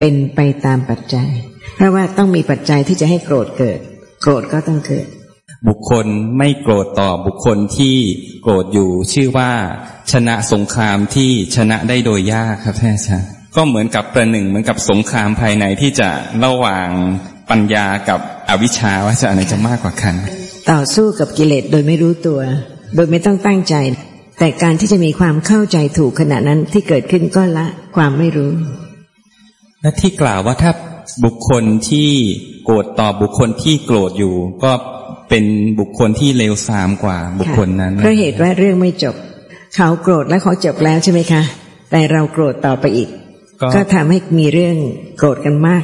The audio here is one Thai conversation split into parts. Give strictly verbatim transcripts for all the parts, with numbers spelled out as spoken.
เป็นไปตามปัจจัยเพราะว่าต้องมีปัจจัยที่จะให้โกรธเกิดโกรธก็ต้องเกิดบุคคลไม่โกรธต่อบุคคลที่โกรธอยู่ชื่อว่าชนะสงครามที่ชนะได้โดยยากครับท่านอาจารย์ก็เหมือนกับประหนึ่งเหมือนกับสงครามภายในที่จะระหว่างปัญญากับอวิชชาว่าจะอะไรจะมากกว่ากันต่อสู้กับกิเลสโดยไม่รู้ตัวโดยไม่ต้องตั้งใจแต่การที่จะมีความเข้าใจถูกขณะนั้นที่เกิดขึ้นก็ละความไม่รู้และที่กล่าวว่าถ้าบุคคลที่โกรธต่อบุคคลที่โกรธอยู่ก็เป็นบุคคลที่เลวทรามกว่าบุคคลนั้นเพราะเหตุว่าเรื่องไม่จบเขาโกรธแล้วเขาจบแล้วใช่ไหมคะแต่เราโกรธต่อไปอีก ก, ก็ทำให้มีเรื่องโกรธกันมาก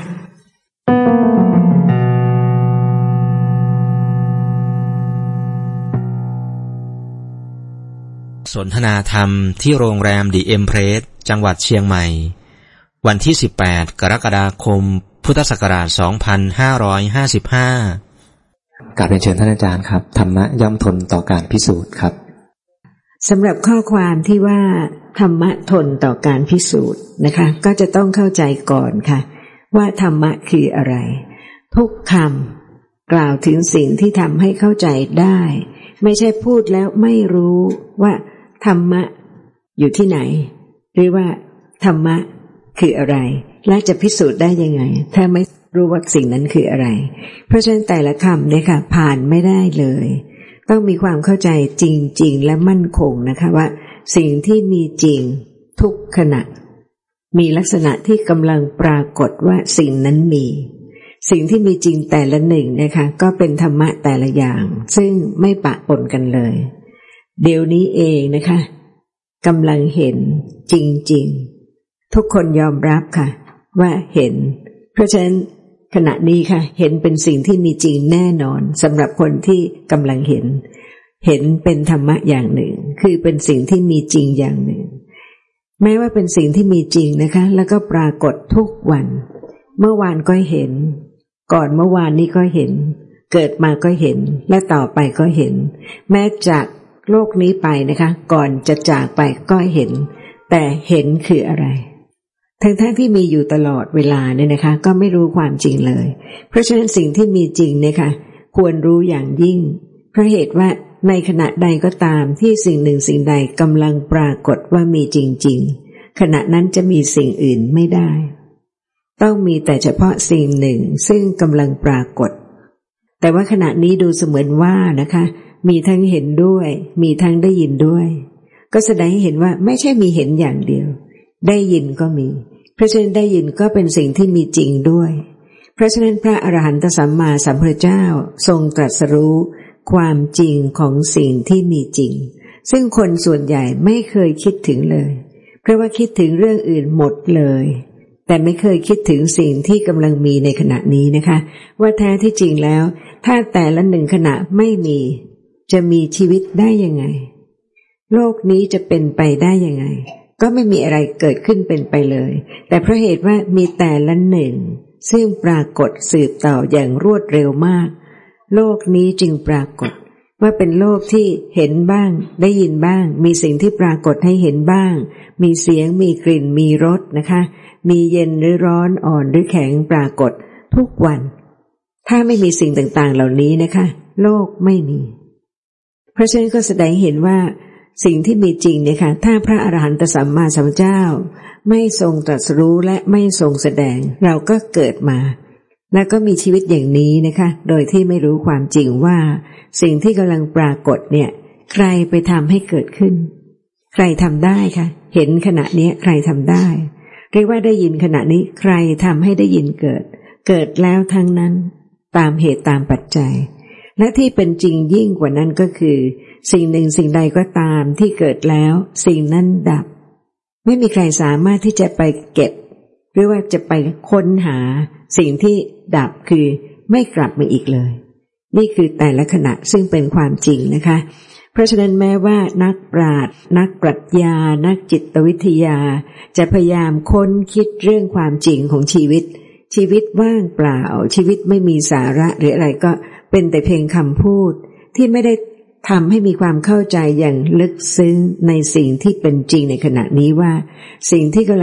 สนทนาธรรมที่โรงแรมดีเอ็มเพรสจังหวัดเชียงใหม่วันที่สิบแปดกรกฎาคมพุทธศักราชสองพันห้าร้อยห้าสิบห้ากราบเรียนเชิญท่านอาจารย์ครับธรรมะย่อมทนต่อการพิสูจน์ครับสำหรับข้อความที่ว่าธรรมะทนต่อการพิสูจน์นะคะก็จะต้องเข้าใจก่อนค่ะว่าธรรมะคืออะไรทุกคำกล่าวถึงสิ่งที่ทำให้เข้าใจได้ไม่ใช่พูดแล้วไม่รู้ว่าธรรมะอยู่ที่ไหนหรือว่าธรรมะคืออะไรและจะพิสูจน์ได้ยังไงถ้าไม่รู้ว่าสิ่งนั้นคืออะไรเพราะฉะนั้นแต่ละคำเนี่ยค่ะผ่านไม่ได้เลยต้องมีความเข้าใจจริงๆและมั่นคงนะคะว่าสิ่งที่มีจริงทุกขณะมีลักษณะที่กำลังปรากฏว่าสิ่งนั้นมีสิ่งที่มีจริงแต่ละหนึ่งนะคะก็เป็นธรรมะแต่ละอย่างซึ่งไม่ปะปนกันเลยเดี๋ยวนี้เองนะคะกำลังเห็นจริงๆทุกคนยอมรับค่ะว่าเห็นเพราะฉะนั้นขณะนี้ค่ะเห็นเป็นสิ่งที่มีจริงแน่นอนสำหรับคนที่กำลังเห็นเห็นเป็นธรรมะอย่างหนึ่งคือเป็นสิ่งที่มีจริงอย่างหนึ่งแม้ว่าเป็นสิ่งที่มีจริงนะคะแล้วก็ปรากฏทุกวันเมื่อวานก็เห็นก่อนเมื่อวานนี้ก็เห็นเกิดมาก็เห็นและต่อไปก็เห็นแม้จากโลกนี้ไปนะคะก่อนจะจากไปก็เห็นแต่เห็นคืออะไรทั้งๆที่มีอยู่ตลอดเวลาเนี่ยนะคะก็ไม่รู้ความจริงเลยเพราะฉะนั้นสิ่งที่มีจริงเนี่ยค่ะควรรู้อย่างยิ่งเพราะเหตุว่าในขณะใดก็ตามที่สิ่งหนึ่งสิ่งใดกำลังปรากฏว่ามีจริงๆขณะนั้นจะมีสิ่งอื่นไม่ได้ต้องมีแต่เฉพาะสิ่งหนึ่งซึ่งกำลังปรากฏแต่ว่าขณะนี้ดูเสมือนว่านะคะมีทั้งเห็นด้วยมีทั้งได้ยินด้วยก็แสดงให้เห็นว่าไม่ใช่มีเห็นอย่างเดียวได้ยินก็มีเพราะฉะนั้นได้ยินก็เป็นสิ่งที่มีจริงด้วยเพราะฉะนั้นพระอรหันตสัมมาสัมพุทธเจ้าทรงตรัสรู้ความจริงของสิ่งที่มีจริงซึ่งคนส่วนใหญ่ไม่เคยคิดถึงเลยเพราะว่าคิดถึงเรื่องอื่นหมดเลยแต่ไม่เคยคิดถึงสิ่งที่กำลังมีในขณะนี้นะคะว่าแท้ที่จริงแล้วถ้าแต่ละหนึ่งขณะไม่มีจะมีชีวิตได้ยังไงโลกนี้จะเป็นไปได้ยังไงก็ไม่มีอะไรเกิดขึ้นเป็นไปเลยแต่เพราะเหตุว่ามีแต่ละหนึ่งซึ่งปรากฏสืบต่ออย่างรวดเร็วมากโลกนี้จึงปรากฏว่าเป็นโลกที่เห็นบ้างได้ยินบ้างมีสิ่งที่ปรากฏให้เห็นบ้างมีเสียงมีกลิ่นมีรสนะคะมีเย็นหรือร้อนอ่อนหรือแข็งปรากฏทุกวันถ้าไม่มีสิ่งต่างๆเหล่านี้นะคะโลกไม่มีเพราะฉะนั้นก็แสดงเห็นว่าสิ่งที่มีจริงเนี่ยค่ะถ้าพระอรหันตสัมมาสัมพุทธเจ้าไม่ทรงตรัสรู้และไม่ทรงแสดงเราก็เกิดมาแล้วก็มีชีวิตอย่างนี้นะคะโดยที่ไม่รู้ความจริงว่าสิ่งที่กำลังปรากฏเนี่ยใครไปทำให้เกิดขึ้นใครทำได้คะเห็นขณะนี้ใครทำได้เรียกว่าได้ยินขณะนี้ใครทำให้ได้ยินเกิดเกิดแล้วทั้งนั้นตามเหตุตามปัจจัยและที่เป็นจริงยิ่งกว่านั้นก็คือสิ่งหนึ่งสิ่งใดก็ตามที่เกิดแล้วสิ่งนั้นดับไม่มีใครสามารถที่จะไปเก็บหรือว่าจะไปค้นหาสิ่งที่ดับคือไม่กลับมาอีกเลยนี่คือแต่ละขณะซึ่งเป็นความจริงนะคะเพราะฉะนั้นแม้ว่านักปราชญ์นักปรัชญานักจิตวิทยาจะพยายามค้นคิดเรื่องความจริงของชีวิตชีวิตว่างเปล่าชีวิตไม่มีสาระหรืออะไรก็เป็นแต่เพียงคำพูดที่ไม่ได้ทำให้มีความเข้าใจอย่างลึกซึ้งในสิ่งที่เป็นจริงในขณะนี้ว่าสิ่งที่กำลัง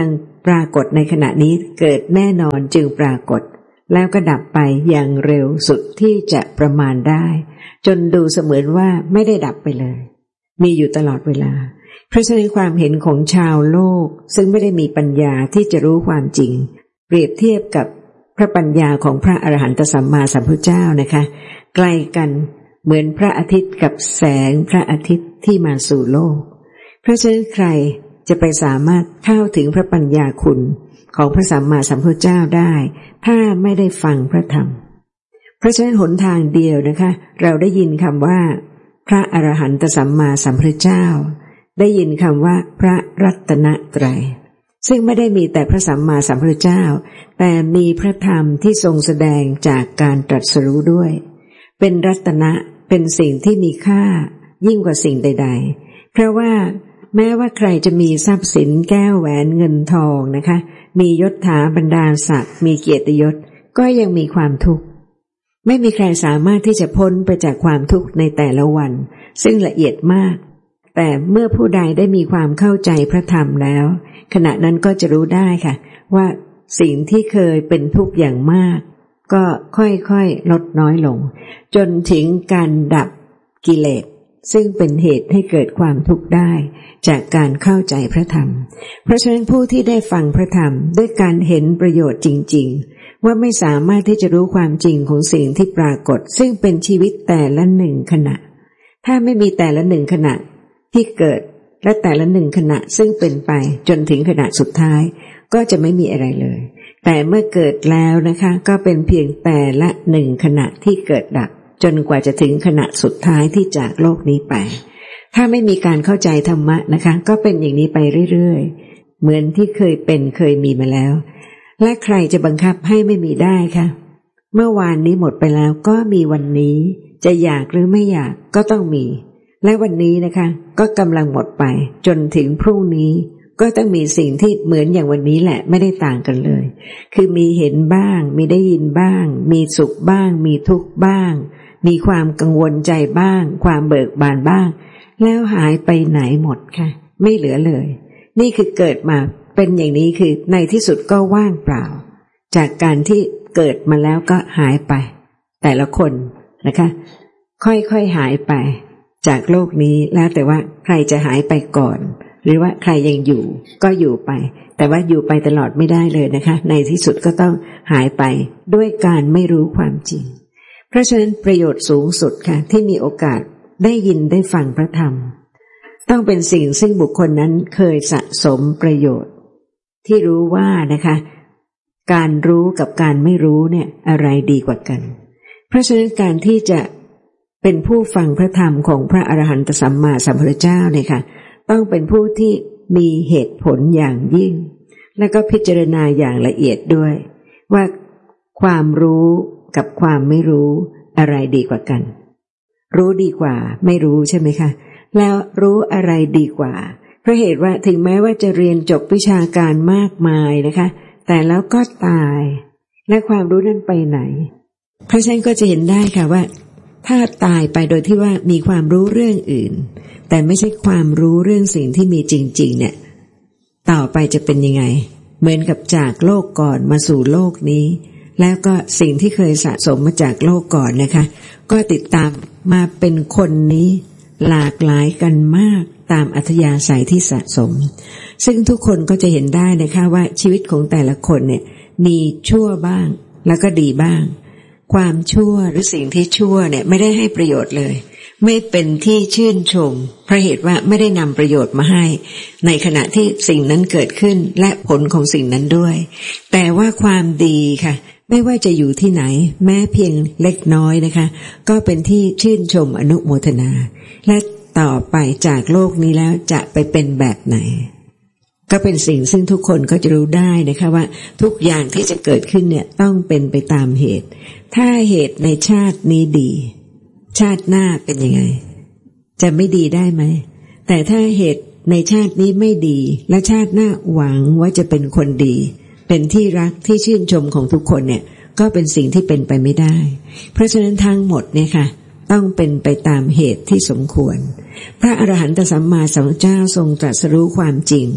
ปรากฏในขณะนี้เกิดแน่นอนจึงปรากฏแล้วก็ดับไปอย่างเร็วสุดที่จะประมาณได้จนดูเสมือนว่าไม่ได้ดับไปเลยมีอยู่ตลอดเวลาเพราะฉะนั้นความเห็นของชาวโลกซึ่งไม่ได้มีปัญญาที่จะรู้ความจริงเปรียบเทียบกับพระปัญญาของพระอรหันตสัมมาสัมพุทธเจ้านะคะไกลกันเหมือนพระอาทิตย์กับแสงพระอาทิตย์ที่มาสู่โลกเพราะฉะนั้นใครจะไปสามารถเข้าถึงพระปัญญาคุณของพระสัมมาสัมพุทธเจ้าได้ถ้าไม่ได้ฟังพระธรรมเพราะฉะนั้นหนทางเดียวนะคะเราได้ยินคำว่าพระอรหันตสัมมาสัมพุทธเจ้าได้ยินคำว่าพระรัตนตรัยซึ่งไม่ได้มีแต่พระสัมมาสัมพุทธเจ้าแต่มีพระธรรมที่ทรงแสดงจากการตรัสรู้ด้วยเป็นรัตนะเป็นสิ่งที่มีค่ายิ่งกว่าสิ่งใดๆเพราะว่าแม้ว่าใครจะมีทรัพย์สินแก้วแหวนเงินทองนะคะมียศถาบรรดาศักดิ์มีเกียรติยศก็ยังมีความทุกข์ไม่มีใครสามารถที่จะพ้นไปจากความทุกข์ในแต่ละวันซึ่งละเอียดมากแต่เมื่อผู้ใดได้มีความเข้าใจพระธรรมแล้วขณะนั้นก็จะรู้ได้ค่ะว่าสิ่งที่เคยเป็นทุกข์อย่างมากก็ค่อยๆลดน้อยลงจนถึงการดับกิเลสซึ่งเป็นเหตุให้เกิดความทุกข์ได้จากการเข้าใจพระธรรมเพราะฉะนั้นผู้ที่ได้ฟังพระธรรมด้วยการเห็นประโยชน์จริงๆว่าไม่สามารถที่จะรู้ความจริงของสิ่งที่ปรากฏซึ่งเป็นชีวิตแต่ละหนึ่งขณะถ้าไม่มีแต่ละหนึ่งขณะที่เกิดและแต่ละหนึ่งขณะซึ่งเป็นไปจนถึงขณะสุดท้ายก็จะไม่มีอะไรเลยแต่เมื่อเกิดแล้วนะคะก็เป็นเพียงแต่ละหนึ่งขณะที่เกิดดับจนกว่าจะถึงขณะสุดท้ายที่จากโลกนี้ไปถ้าไม่มีการเข้าใจธรรมะนะคะก็เป็นอย่างนี้ไปเรื่อยๆเหมือนที่เคยเป็นเคยมีมาแล้วและใครจะบังคับให้ไม่มีได้คะเมื่อวานนี้หมดไปแล้วก็มีวันนี้จะอยากหรือไม่อยากก็ต้องมีและวันนี้นะคะก็กำลังหมดไปจนถึงพรุ่งนี้ก็ต้องมีสิ่งที่เหมือนอย่างวันนี้แหละไม่ได้ต่างกันเลยคือมีเห็นบ้างมีได้ยินบ้างมีสุขบ้างมีทุกข์บ้างมีความกังวลใจบ้างความเบิกบานบ้างแล้วหายไปไหนหมดค่ะไม่เหลือเลยนี่คือเกิดมาเป็นอย่างนี้คือในที่สุดก็ว่างเปล่าจากการที่เกิดมาแล้วก็หายไปแต่ละคนนะคะค่อยๆหายไปจากโลกนี้แล้วแต่ว่าใครจะหายไปก่อนหรือว่าใครยังอยู่ก็อยู่ไปแต่ว่าอยู่ไปตลอดไม่ได้เลยนะคะในที่สุดก็ต้องหายไปด้วยการไม่รู้ความจริงเพราะฉะนั้นประโยชน์สูงสุดค่ะที่มีโอกาสได้ยินได้ฟังพระธรรมต้องเป็นสิ่งซึ่งบุคคลนั้นเคยสะสมประโยชน์ที่รู้ว่านะคะการรู้กับการไม่รู้เนี่ยอะไรดีกว่ากันเพราะฉะนั้นการที่จะเป็นผู้ฟังพระธรรมของพระอรหันตสัมมาสัมพุทธเจ้าเนี่ยค่ะต้องเป็นผู้ที่มีเหตุผลอย่างยิ่งและก็พิจารณาอย่างละเอียดด้วยว่าความรู้กับความไม่รู้อะไรดีกว่ากันรู้ดีกว่าไม่รู้ใช่ไหมคะแล้วรู้อะไรดีกว่าเพราะเหตุว่าถึงแม้ว่าจะเรียนจบวิชาการมากมายนะคะแต่แล้วก็ตายและความรู้นั้นไปไหนเพราะฉะนั้นก็จะเห็นได้ค่ะว่าถ้าตายไปโดยที่ว่ามีความรู้เรื่องอื่นแต่ไม่ใช่ความรู้เรื่องสิ่งที่มีจริงๆเนี่ยต่อไปจะเป็นยังไงเหมือนกับจากโลกก่อนมาสู่โลกนี้แล้วก็สิ่งที่เคยสะสมมาจากโลกก่อนนะคะก็ติดตามมาเป็นคนนี้หลากหลายกันมากตามอัธยาศัยที่สะสมซึ่งทุกคนก็จะเห็นได้นะคะว่าชีวิตของแต่ละคนเนี่ยมีชั่วบ้างแล้วก็ดีบ้างความชั่วหรือสิ่งที่ชั่วเนี่ยไม่ได้ให้ประโยชน์เลยไม่เป็นที่ชื่นชมเพราะเหตุว่าไม่ได้นำประโยชน์มาให้ในขณะที่สิ่งนั้นเกิดขึ้นและผลของสิ่งนั้นด้วยแต่ว่าความดีค่ะไม่ว่าจะอยู่ที่ไหนแม้เพียงเล็กน้อยนะคะก็เป็นที่ชื่นชมอนุโมทนาและต่อไปจากโลกนี้แล้วจะไปเป็นแบบไหนก็เป็นสิ่งซึ่งทุกคนก็จะรู้ได้นะคะว่าทุกอย่างที่จะเกิดขึ้นเนี่ยต้องเป็นไปตามเหตุถ้าเหตุในชาตินี้ดีชาติหน้าเป็นยังไงจะไม่ดีได้ไหมแต่ถ้าเหตุในชาตินี้ไม่ดีและชาติหน้าหวังว่าจะเป็นคนดีเป็นที่รักที่ชื่นชมของทุกคนเนี่ยก็เป็นสิ่งที่เป็นไปไม่ได้เพราะฉะนั้นทั้งหมดเนี่ยค่ะต้องเป็นไปตามเหตุที่สมควรพระอรหันตสัมมาสัมพุทธเจ้าทรงตรัสรู้ความจริงข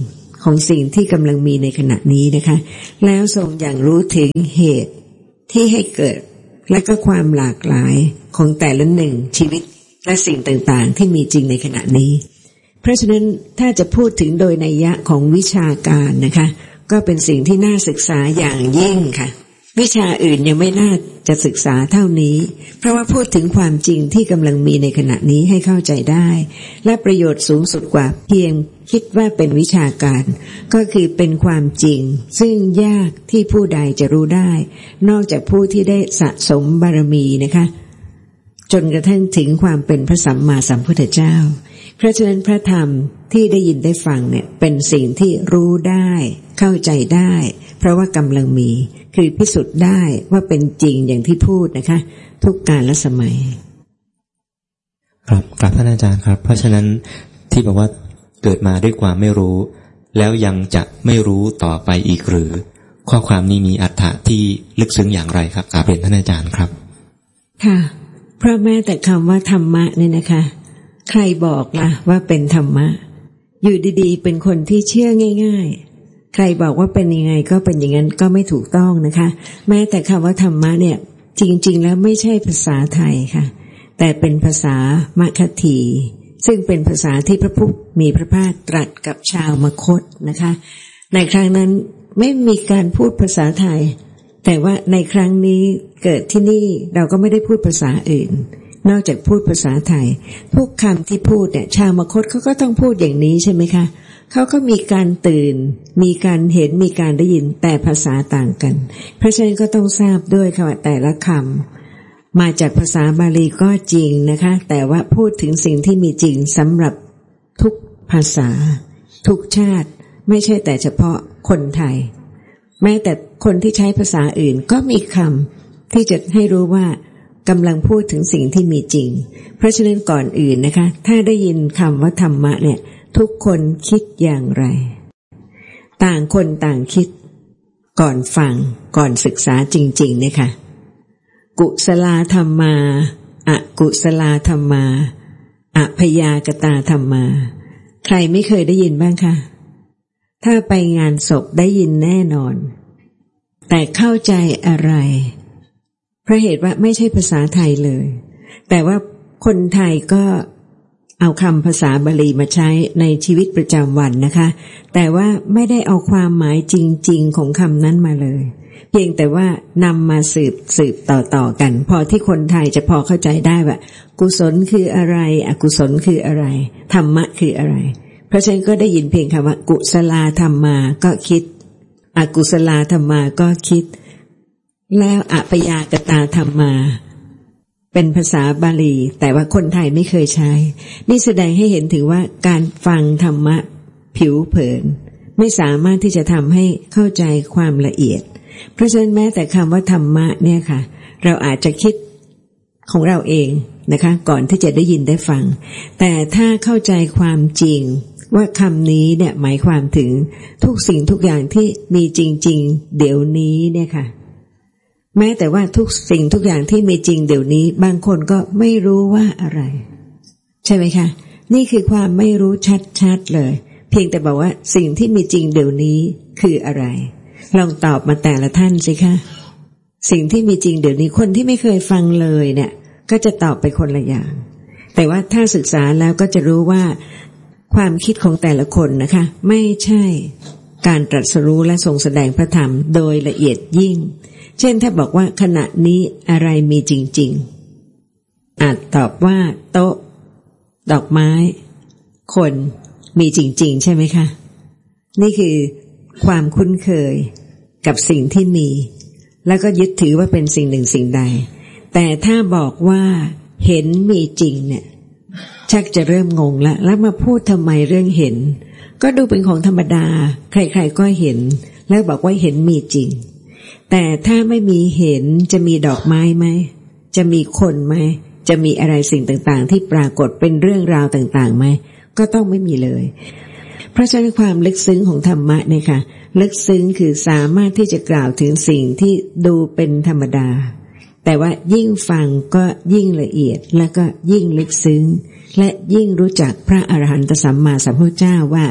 ของสิ่งที่กำลังมีในขณะนี้นะคะแล้วทรงอย่างรู้ถึงเหตุที่ให้เกิดและก็ความหลากหลายของแต่ละหนึ่งชีวิตและสิ่งต่างๆที่มีจริงในขณะนี้เพราะฉะนั้นถ้าจะพูดถึงโดยนัยยะของวิชาการนะคะก็เป็นสิ่งที่น่าศึกษาอย่างยิ่งค่ะวิชาอื่นยังไม่น่าจะศึกษาเท่านี้เพราะว่าพูดถึงความจริงที่กำลังมีในขณะนี้ให้เข้าใจได้และประโยชน์สูงสุดกว่าเพียงคิดว่าเป็นวิชาการก็คือเป็นความจริงซึ่งยากที่ผู้ใดจะรู้ได้นอกจากผู้ที่ได้สะสมบารมีนะคะจนกระทั่งถึงความเป็นพระสัมมาสัมพุทธเจ้าเพราะฉะนั้นพระธรรมที่ได้ยินได้ฟังเนี่ยเป็นสิ่งที่รู้ได้เข้าใจได้เพราะว่ากำลังมีคือพิสูจน์ได้ว่าเป็นจริงอย่างที่พูดนะคะทุกกาลสมัยครับกราบท่านอาจารย์ครับเพราะฉะนั้นที่บอกว่าเกิดมาด้วยความไม่รู้แล้วยังจะไม่รู้ต่อไปอีกหรือข้อความนี้มีอรรถะที่ลึกซึ้งอย่างไรครับกราบเรียนท่านอาจารย์ครับค่ะเพราะแม้แต่คำว่าธรรมะเนี่ยนะคะใครบอกล่ะว่าเป็นธรรมะอยู่ดีๆเป็นคนที่เชื่อง่ายๆใครบอกว่าเป็นยังไงก็เป็นอย่างนั้นก็ไม่ถูกต้องนะคะแม้แต่คำว่าธรรมะเนี่ยจริงๆแล้วไม่ใช่ภาษาไทยค่ะแต่เป็นภาษามคธีซึ่งเป็นภาษาที่พระผู้มีพระภาคตรัสกับชาวมคธนะคะในครั้งนั้นไม่มีการพูดภาษาไทยแต่ว่าในครั้งนี้เกิดที่นี่เราก็ไม่ได้พูดภาษาอื่นนอกจากพูดภาษาไทยทุกคำที่พูดเนี่ยชาวมคธเขาก็ต้องพูดอย่างนี้ใช่ไหมคะเขาก็มีการตื่นมีการเห็นมีการได้ยินแต่ภาษาต่างกันเพราะฉะนั้นก็ต้องทราบด้วยค่ะว่าแต่ละคำมาจากภาษาบาลีก็จริงนะคะแต่ว่าพูดถึงสิ่งที่มีจริงสำหรับทุกภาษาทุกชาติไม่ใช่แต่เฉพาะคนไทยแม้แต่คนที่ใช้ภาษาอื่นก็มีคำที่จะให้รู้ว่ากำลังพูดถึงสิ่งที่มีจริงเพราะฉะนั้นก่อนอื่นนะคะถ้าได้ยินคำว่าธรรมะเนี่ยทุกคนคิดอย่างไรต่างคนต่างคิดก่อนฟังก่อนศึกษาจริงๆนะคะกุศลธรรมาอกุศลธรรมาอพยากตาธรรมาใครไม่เคยได้ยินบ้างคะถ้าไปงานศพได้ยินแน่นอนแต่เข้าใจอะไรเพราะเหตุว่าไม่ใช่ภาษาไทยเลยแต่ว่าคนไทยก็เอาคำภาษาบาลีมาใช้ในชีวิตประจำวันนะคะแต่ว่าไม่ได้เอาความหมายจริงๆของคำนั้นมาเลยเพียงแต่ว่านำมาสืบสืบต่อๆกันพอที่คนไทยจะพอเข้าใจได้ว่ากุศลคืออะไรอกุศลคืออะไรธรรมะคืออะไรเพราะฉะนั้นก็ได้ยินเพียงคำว่ากุศลธรรมาก็คิดอกุศลธรรมาก็คิดแล้วอพยากตาธรรมาเป็นภาษาบาลีแต่ว่าคนไทยไม่เคยใช้นี่แสดงให้เห็นถึงว่าการฟังธรรมะผิวเผินไม่สามารถที่จะทำให้เข้าใจความละเอียดเพราะฉะนั้นแม้แต่คำว่าธรรมะเนี่ยค่ะเราอาจจะคิดของเราเองนะคะก่อนที่จะได้ยินได้ฟังแต่ถ้าเข้าใจความจริงว่าคำนี้เนี่ยหมายความถึงทุกสิ่งทุกอย่างที่มีจริงๆเดี๋ยวนี้เนี่ยค่ะแม้แต่ว่าทุกสิ่งทุกอย่างที่มีจริงเดี๋ยวนี้บางคนก็ไม่รู้ว่าอะไรใช่ไหมคะนี่คือความไม่รู้ชัดๆเลยเพียงแต่บอกว่าสิ่งที่มีจริงเดี๋ยวนี้คืออะไรลองตอบมาแต่ละท่านสิคะสิ่งที่มีจริงเดี๋ยวนี้คนที่ไม่เคยฟังเลยเนี่ยก็จะตอบไปคนละอย่างแต่ว่าถ้าศึกษาแล้วก็จะรู้ว่าความคิดของแต่ละคนนะคะไม่ใช่การตรัสรู้และทรงแสดงพระธรรมโดยละเอียดยิ่งเช่นถ้าบอกว่าขณะนี้อะไรมีจริงๆอาจตอบว่าโต๊ะดอกไม้คนมีจริงๆใช่ไหมคะนี่คือความคุ้นเคยกับสิ่งที่มีแล้วก็ยึดถือว่าเป็นสิ่งหนึ่งสิ่งใดแต่ถ้าบอกว่าเห็นมีจริงเนี่ยชักจะเริ่มงงละแล้วมาพูดทำไมเรื่องเห็นก็ดูเป็นของธรรมดาใครๆก็เห็นแล้วบอกว่าเห็นมีจริงแต่ถ้าไม่มีเห็นจะมีดอกไม้ไหมจะมีคนไหมจะมีอะไรสิ่งต่างๆที่ปรากฏเป็นเรื่องราวต่างๆไหมก็ต้องไม่มีเลยเพราะฉะนั้นความลึกซึ้งของธรรมะเนี่ยค่ะลึกซึ้งคือสามารถที่จะกล่าวถึงสิ่งที่ดูเป็นธรรมดาแต่ว่ายิ่งฟังก็ยิ่งละเอียดและก็ยิ่งลึกซึ้งและยิ่งรู้จักพระอรหันตสัมมาสัมพุทธเจ้าว่า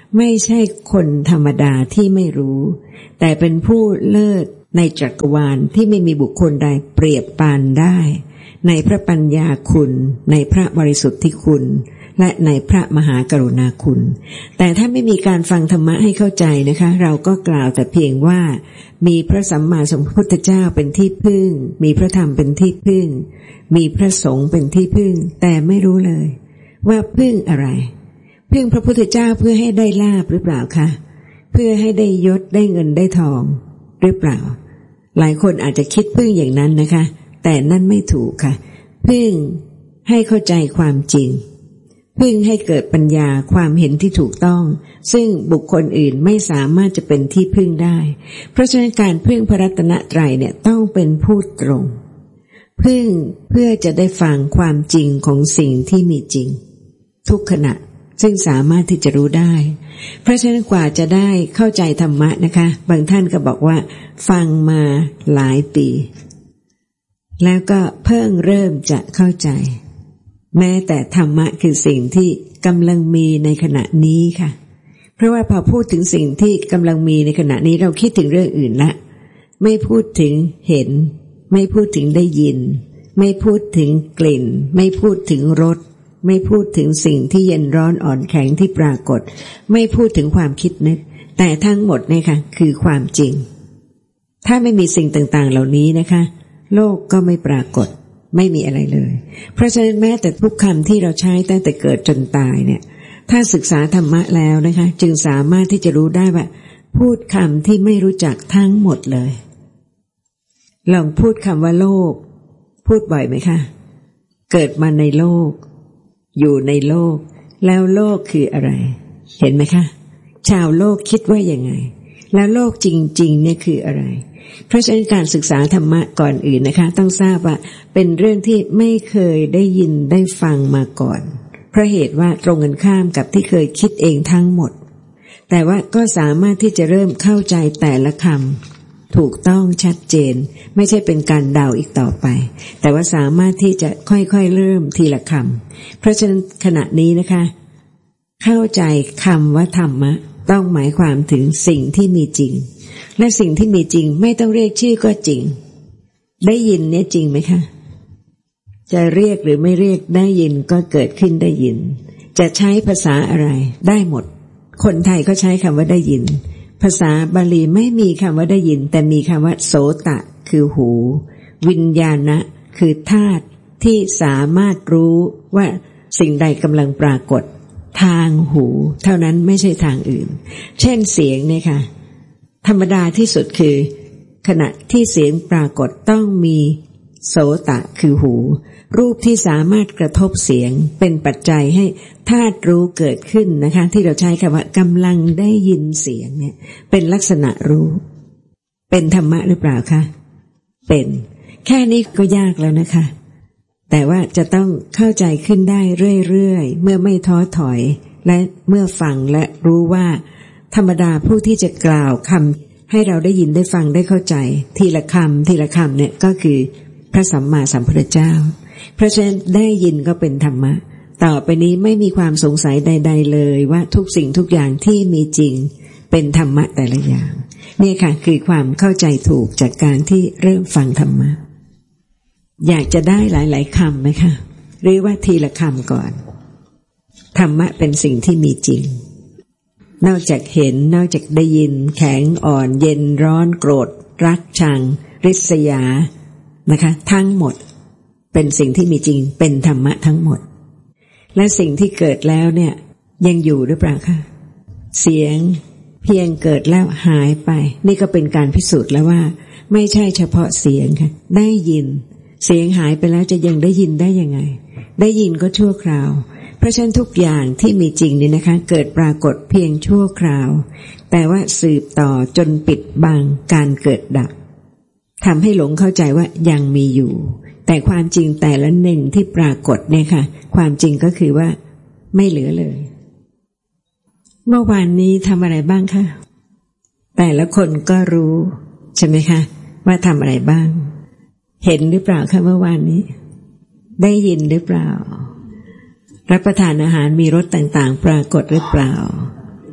ไม่ใช่คนธรรมดาที่ไม่รู้แต่เป็นผู้เลิศในจักรวาลที่ไม่มีบุคคลใดเปรียบปานได้ในพระปัญญาคุณในพระบริสุทธิคุณและในพระมหากรุณาคุณแต่ถ้าไม่มีการฟังธรรมะให้เข้าใจนะคะเราก็กล่าวแต่เพียงว่ามีพระสัมมาสัมพุทธเจ้าเป็นที่พึ่งมีพระธรรมเป็นที่พึ่งมีพระสงฆ์เป็นที่พึ่งแต่ไม่รู้เลยว่าพึ่งอะไรพึ่งพระพุทธเจ้าเพื่อให้ได้ลาภหรือเปล่าคะเพื่อให้ได้ยศได้เงินได้ทองหรือเปล่าหลายคนอาจจะคิดพึ่งอย่างนั้นนะคะแต่นั่นไม่ถูกค่ะพึ่งให้เข้าใจความจริงพึ่งให้เกิดปัญญาความเห็นที่ถูกต้องซึ่งบุคคลอื่นไม่สามารถจะเป็นที่พึ่งได้เพราะฉะนั้นการพึ่งพระรัตนตรัยเนี่ยต้องเป็นผู้ตรงพึ่งเพื่อจะได้ฟังความจริงของสิ่งที่มีจริงทุกขณะซึ่งสามารถที่จะรู้ได้เพราะฉะนั้นกว่าจะได้เข้าใจธรรมะนะคะบางท่านก็บอกว่าฟังมาหลายปีแล้วก็เพิ่งเริ่มจะเข้าใจแม้แต่ธรรมะคือสิ่งที่กำลังมีในขณะนี้ค่ะเพราะว่าพอพูดถึงสิ่งที่กำลังมีในขณะนี้เราคิดถึงเรื่องอื่นละไม่พูดถึงเห็นไม่พูดถึงได้ยินไม่พูดถึงกลิ่นไม่พูดถึงรสไม่พูดถึงสิ่งที่เย็นร้อนอ่อนแข็งที่ปรากฏไม่พูดถึงความคิดนึกแต่ทั้งหมดเนี่ยค่ะคือความจริงถ้าไม่มีสิ่งต่างๆเหล่านี้นะคะโลกก็ไม่ปรากฏไม่มีอะไรเลยเพราะฉะนั้นแม้แต่ทุกคำที่เราใช้ตั้งแต่เกิดจนตายเนี่ยถ้าศึกษาธรรมะแล้วนะคะจึงสามารถที่จะรู้ได้ว่าพูดคำที่ไม่รู้จักทั้งหมดเลยลองพูดคำว่าโลกพูดบ่อยไหมคะเกิดมาในโลกอยู่ในโลกแล้วโลกคืออะไรเห็นไหมคะชาวโลกคิดว่ายังไงแล้วโลกจริงๆเนี่ยคืออะไรเพราะฉะนั้นการศึกษาธรรมะก่อนอื่นนะคะต้องทราบว่าเป็นเรื่องที่ไม่เคยได้ยินได้ฟังมาก่อนเพราะเหตุว่าตรงกันข้ามกับที่เคยคิดเองทั้งหมดแต่ว่าก็สามารถที่จะเริ่มเข้าใจแต่ละคำถูกต้องชัดเจนไม่ใช่เป็นการเดาอีกต่อไปแต่ว่าสามารถที่จะค่อยๆเริ่มทีละคำเพราะฉะนั้นขณะนี้นะคะเข้าใจคำว่าธรรมะต้องหมายความถึงสิ่งที่มีจริงและสิ่งที่มีจริงไม่ต้องเรียกชื่อก็จริงได้ยินเนี่ยจริงไหมคะจะเรียกหรือไม่เรียกได้ยินก็เกิดขึ้นได้ยินจะใช้ภาษาอะไรได้หมดคนไทยก็ใช้คำว่าได้ยินภาษาบาลีไม่มีคำว่าได้ยินแต่มีคำว่าโสตะคือหูวิญญาณะคือธาตุที่สามารถรู้ว่าสิ่งใดกำลังปรากฏทางหูเท่านั้นไม่ใช่ทางอื่นเช่นเสียงเนี่ยค่ะธรรมดาที่สุดคือขณะที่เสียงปรากฏต้องมีโสตะคือหูรูปที่สามารถกระทบเสียงเป็นปัจจัยให้ธาตุรู้เกิดขึ้นนะคะที่เราใช้คำว่ากำลังได้ยินเสียงเนี่ยเป็นลักษณะรู้เป็นธรรมะหรือเปล่าคะเป็นแค่นี้ก็ยากแล้วนะคะแต่ว่าจะต้องเข้าใจขึ้นได้เรื่อยๆเมื่อไม่ท้อถอยและเมื่อฟังและรู้ว่าธรรมดาผู้ที่จะกล่าวคำให้เราได้ยินได้ฟังได้เข้าใจทีละคำทีละคำเนี่ยก็คือพระสัมมาสัมพุทธเจ้าเพราะฉะนั้นได้ยินก็เป็นธรรมะต่อไปนี้ไม่มีความสงสัยใดๆเลยว่าทุกสิ่งทุกอย่างที่มีจริงเป็นธรรมะแต่ละอย่างนี่ค่ะคือความเข้าใจถูกจากการที่เริ่มฟังธรรมะอยากจะได้หลายๆคำไหมคะหรือว่าทีละคำก่อนธรรมะเป็นสิ่งที่มีจริงนอกจากเห็นนอกจากได้ยินแข็งอ่อนเย็นร้อนโกรธรักชังริษยานะคะทั้งหมดเป็นสิ่งที่มีจริงเป็นธรรมะทั้งหมดและสิ่งที่เกิดแล้วเนี่ยยังอยู่หรือเปล่าคะเสียงเพียงเกิดแล้วหายไปนี่ก็เป็นการพิสูจน์แล้วว่าไม่ใช่เฉพาะเสียงค่ะได้ยินเสียงหายไปแล้วจะยังได้ยินได้ยังไงได้ยินก็ชั่วคราวเพราะฉะนั้นทุกอย่างที่มีจริงนี่นะคะเกิดปรากฏเพียงชั่วคราวแต่ว่าสืบต่อจนปิดบังการเกิดดับทำให้หลงเข้าใจว่ายังมีอยู่แต่ความจริงแต่ละหนึ่งที่ปรากฏเนี่ยค่ะความจริงก็คือว่าไม่เหลือเลยเมื่อวานนี้ทำอะไรบ้างคะแต่ละคนก็รู้ใช่ไหมคะว่าทำอะไรบ้างเห็นหรือเปล่าคะเมื่อวานนี้ได้ยินหรือเปล่ารับประทานอาหารมีรสต่างๆปรากฏหรือเปล่า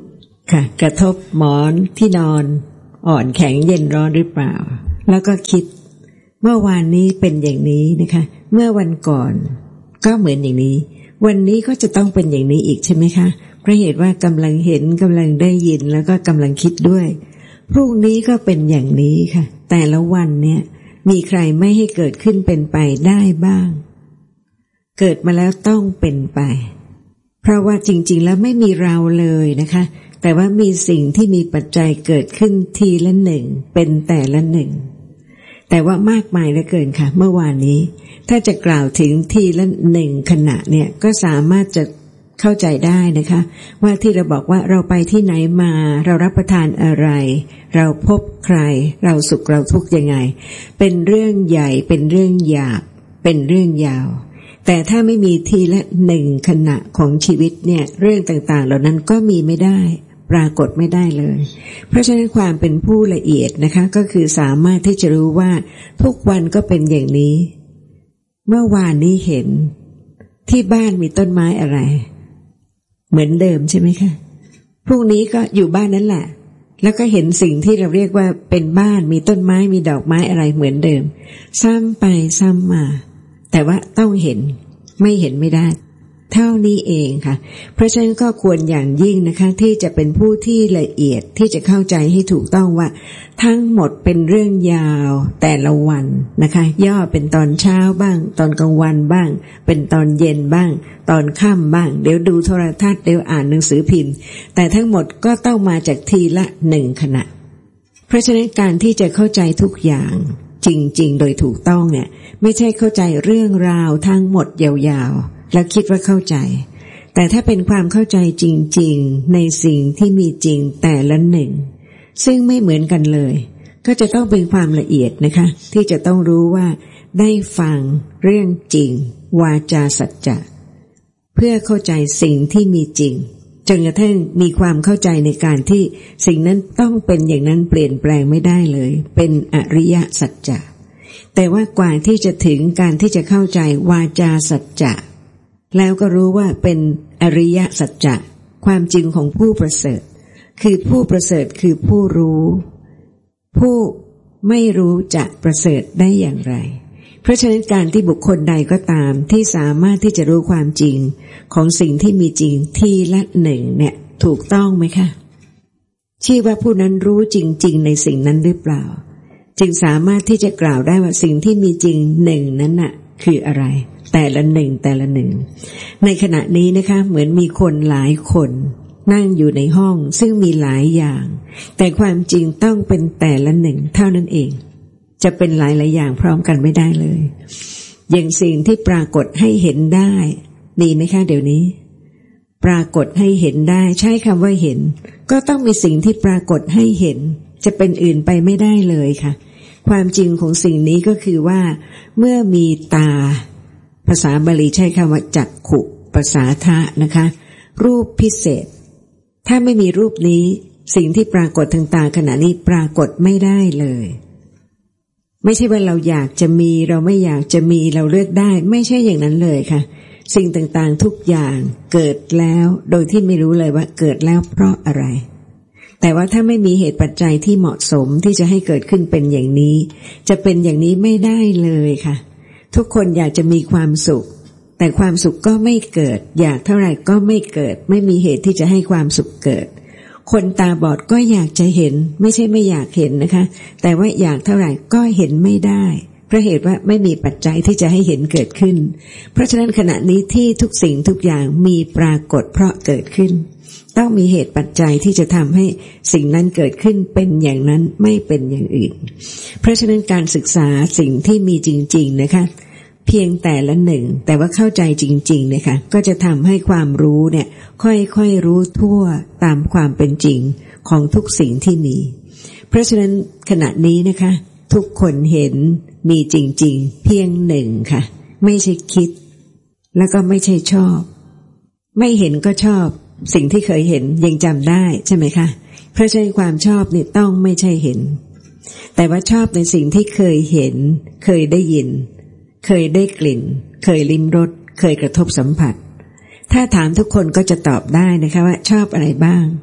ค่ะกระทบหมอนที่นอนอ่อนแข็งเย็นร้อนหรือเปล่าแล้วก็คิดเมื่อวานนี้เป็นอย่างนี้นะคะเมื่อวันก่อนก็เหมือนอย่างนี้วันนี้ก็จะต้องเป็นอย่างนี้อีกใช่ไหมคะเพราะเหตุว่ากำลังเห็นกำลังได้ยินแล้วก็กำลังคิดด้วยพรุ่งนี้ก็เป็นอย่างนี้ค่ะแต่ละวันเนี่ยมีใครไม่ให้เกิดขึ้นเป็นไปได้บ้างเกิดมาแล้วต้องเป็นไปเพราะว่าจริงๆแล้วไม่มีเราเลยนะคะแต่ว่ามีสิ่งที่มีปัจจัยเกิดขึ้นทีละหนึ่งเป็นแต่ละหนึ่งแต่ว่ามากมายเหลือเกินค่ะเมื่อวานนี้ถ้าจะกล่าวถึงทีละหนึ่งขณะเนี่ยก็สามารถจะเข้าใจได้นะคะว่าที่เราบอกว่าเราไปที่ไหนมาเรารับประทานอะไรเราพบใครเราสุขเราทุกข์ยังไงเป็นเรื่องใหญ่เป็นเรื่องหยาบเป็นเรื่องยาวแต่ถ้าไม่มีทีละหนึ่งขณะของชีวิตเนี่ยเรื่องต่างๆเหล่านั้นก็มีไม่ได้ปรากฏไม่ได้เลยเพราะฉะนั้นความเป็นผู้ละเอียดนะคะก็คือสามารถที่จะรู้ว่าทุกวันก็เป็นอย่างนี้เมื่อวานนี้เห็นที่บ้านมีต้นไม้อะไรเหมือนเดิมใช่ไหมคะพรุ่งนี้ก็อยู่บ้านนั้นแหละแล้วก็เห็นสิ่งที่เราเรียกว่าเป็นบ้านมีต้นไม้มีดอกไม้อะไรเหมือนเดิมซ้ำไปซ้ำมาแต่ว่าต้องเห็นไม่เห็นไม่ได้เท่านี้เองค่ะเพราะฉะนั้นก็ควรอย่างยิ่งนะคะที่จะเป็นผู้ที่ละเอียดที่จะเข้าใจให้ถูกต้องว่าทั้งหมดเป็นเรื่องยาวแต่ละวันนะคะย่อเป็นตอนเช้าบ้างตอนกลางวันบ้างเป็นตอนเย็นบ้างตอนค่ำบ้างเดี๋ยวดูโทรทัศน์เดี๋ยวอ่านหนังสือพิมพ์แต่ทั้งหมดก็ต้องมาจากทีละหนึ่งขณะเพราะฉะนั้นการที่จะเข้าใจทุกอย่างจริงๆโดยถูกต้องเนี่ยไม่ใช่เข้าใจเรื่องราวทั้งหมดยาวๆแล้วคิดว่าเข้าใจแต่ถ้าเป็นความเข้าใจจริงๆในสิ่งที่มีจริงแต่ละหนึ่งซึ่งไม่เหมือนกันเลยก็จะต้องเป็นความละเอียดนะคะที่จะต้องรู้ว่าได้ฟังเรื่องจริงวาจาสัจจะเพื่อเข้าใจสิ่งที่มีจริงจนกระทั่งมีความเข้าใจในการที่สิ่งนั้นต้องเป็นอย่างนั้นเปลี่ยนแปลงไม่ได้เลยเป็นอริยสัจจะแต่ว่ากว่าที่จะถึงการที่จะเข้าใจวาจาสัจจะแล้วก็รู้ว่าเป็นอริยสัจจะความจริงของผู้ประเสริฐคือผู้ประเสริฐคือผู้รู้ผู้ไม่รู้จะประเสริฐได้อย่างไรเพราะฉะนั้นการที่บุคคลใดก็ตามที่สามารถที่จะรู้ความจริงของสิ่งที่มีจริงทีละหนึ่งเนี่ยถูกต้องไหมคะชื่อว่าผู้นั้นรู้จริงๆในสิ่งนั้นหรือเปล่าจึงสามารถที่จะกล่าวได้ว่าสิ่งที่มีจริงหนึ่งนั้นน่ะคืออะไรแต่ละหนึ่งแต่ละหนึ่งในขณะนี้นะคะเหมือนมีคนหลายคนนั่งอยู่ในห้องซึ่งมีหลายอย่างแต่ความจริงต้องเป็นแต่ละหนึ่งเท่านั้นเองจะเป็นหลายหลายอย่างพร้อมกันไม่ได้เลยอย่างสิ่งที่ปรากฏให้เห็นได้มีไหมคะเดี๋ยวนี้ปรากฏให้เห็นได้ใช้คำว่าเห็นก็ต้องมีสิ่งที่ปรากฏให้เห็นจะเป็นอื่นไปไม่ได้เลยค่ะความจริงของสิ่งนี้ก็คือว่าเมื่อมีตาภาษาบาลีใช้คำว่าจักขุภาษาทะนะคะรูปพิเศษถ้าไม่มีรูปนี้สิ่งที่ปรากฏทางตาขณะนี้ปรากฏไม่ได้เลยไม่ใช่ว่าเราอยากจะมีเราไม่อยากจะมีเราเลือกได้ไม่ใช่อย่างนั้นเลยค่ะสิ่งต่างๆทุกอย่างเกิดแล้วโดยที่ไม่รู้เลยว่าเกิดแล้วเพราะอะไรแต่ว่าถ้าไม่มีเหตุปัจจัยที่เหมาะสมที่จะให้เกิดขึ้นเป็นอย่างนี้จะเป็นอย่างนี้ไม่ได้เลยค่ะทุกคนอยากจะมีความสุขแต่ความสุขก็ไม่เกิดอยากเท่าไหร่ก็ไม่เกิดไม่มีเหตุที่จะให้ความสุขเกิดคนตาบอดก็อยากจะเห็นไม่ใช่ไม่อยากเห็นนะคะแต่ว่าอยากเท่าไหร่ก็เห็นไม่ได้เพราะเหตุว่าไม่มีปัจจัยที่จะให้เห็นเกิดขึ้นเพราะฉะนั้นขณะนี้ที่ทุกสิ่งทุกอย่างมีปรากฏเพราะเกิดขึ้นต้องมีเหตุปัจจัยที่จะทำให้สิ่งนั้นเกิดขึ้นเป็นอย่างนั้นไม่เป็นอย่างอื่นเพราะฉะนั้นการศึกษาสิ่งที่มีจริงๆนะคะเพียงแต่ละหนึ่งแต่ว่าเข้าใจจริงๆนะคะก็จะทำให้ความรู้เนี่ยค่อยๆรู้ทั่วตามความเป็นจริงของทุกสิ่งที่มีเพราะฉะนั้นขณะนี้นะคะทุกคนเห็นมีจริงๆเพียงหนึ่งค่ะไม่ใช่คิดแล้วก็ไม่ใช่ชอบไม่เห็นก็ชอบสิ่งที่เคยเห็นยังจำได้ใช่ไหมคะเพราะฉะนั้นความชอบนี่ต้องไม่ใช่เห็นแต่ว่าชอบในสิ่งที่เคยเห็นเคยได้ยินเคยได้กลิ่นเคยลิ้มรสเคยกระทบสัมผัสถ้าถามทุกคนก็จะตอบได้นะคะว่าชอบอะไรบ้าง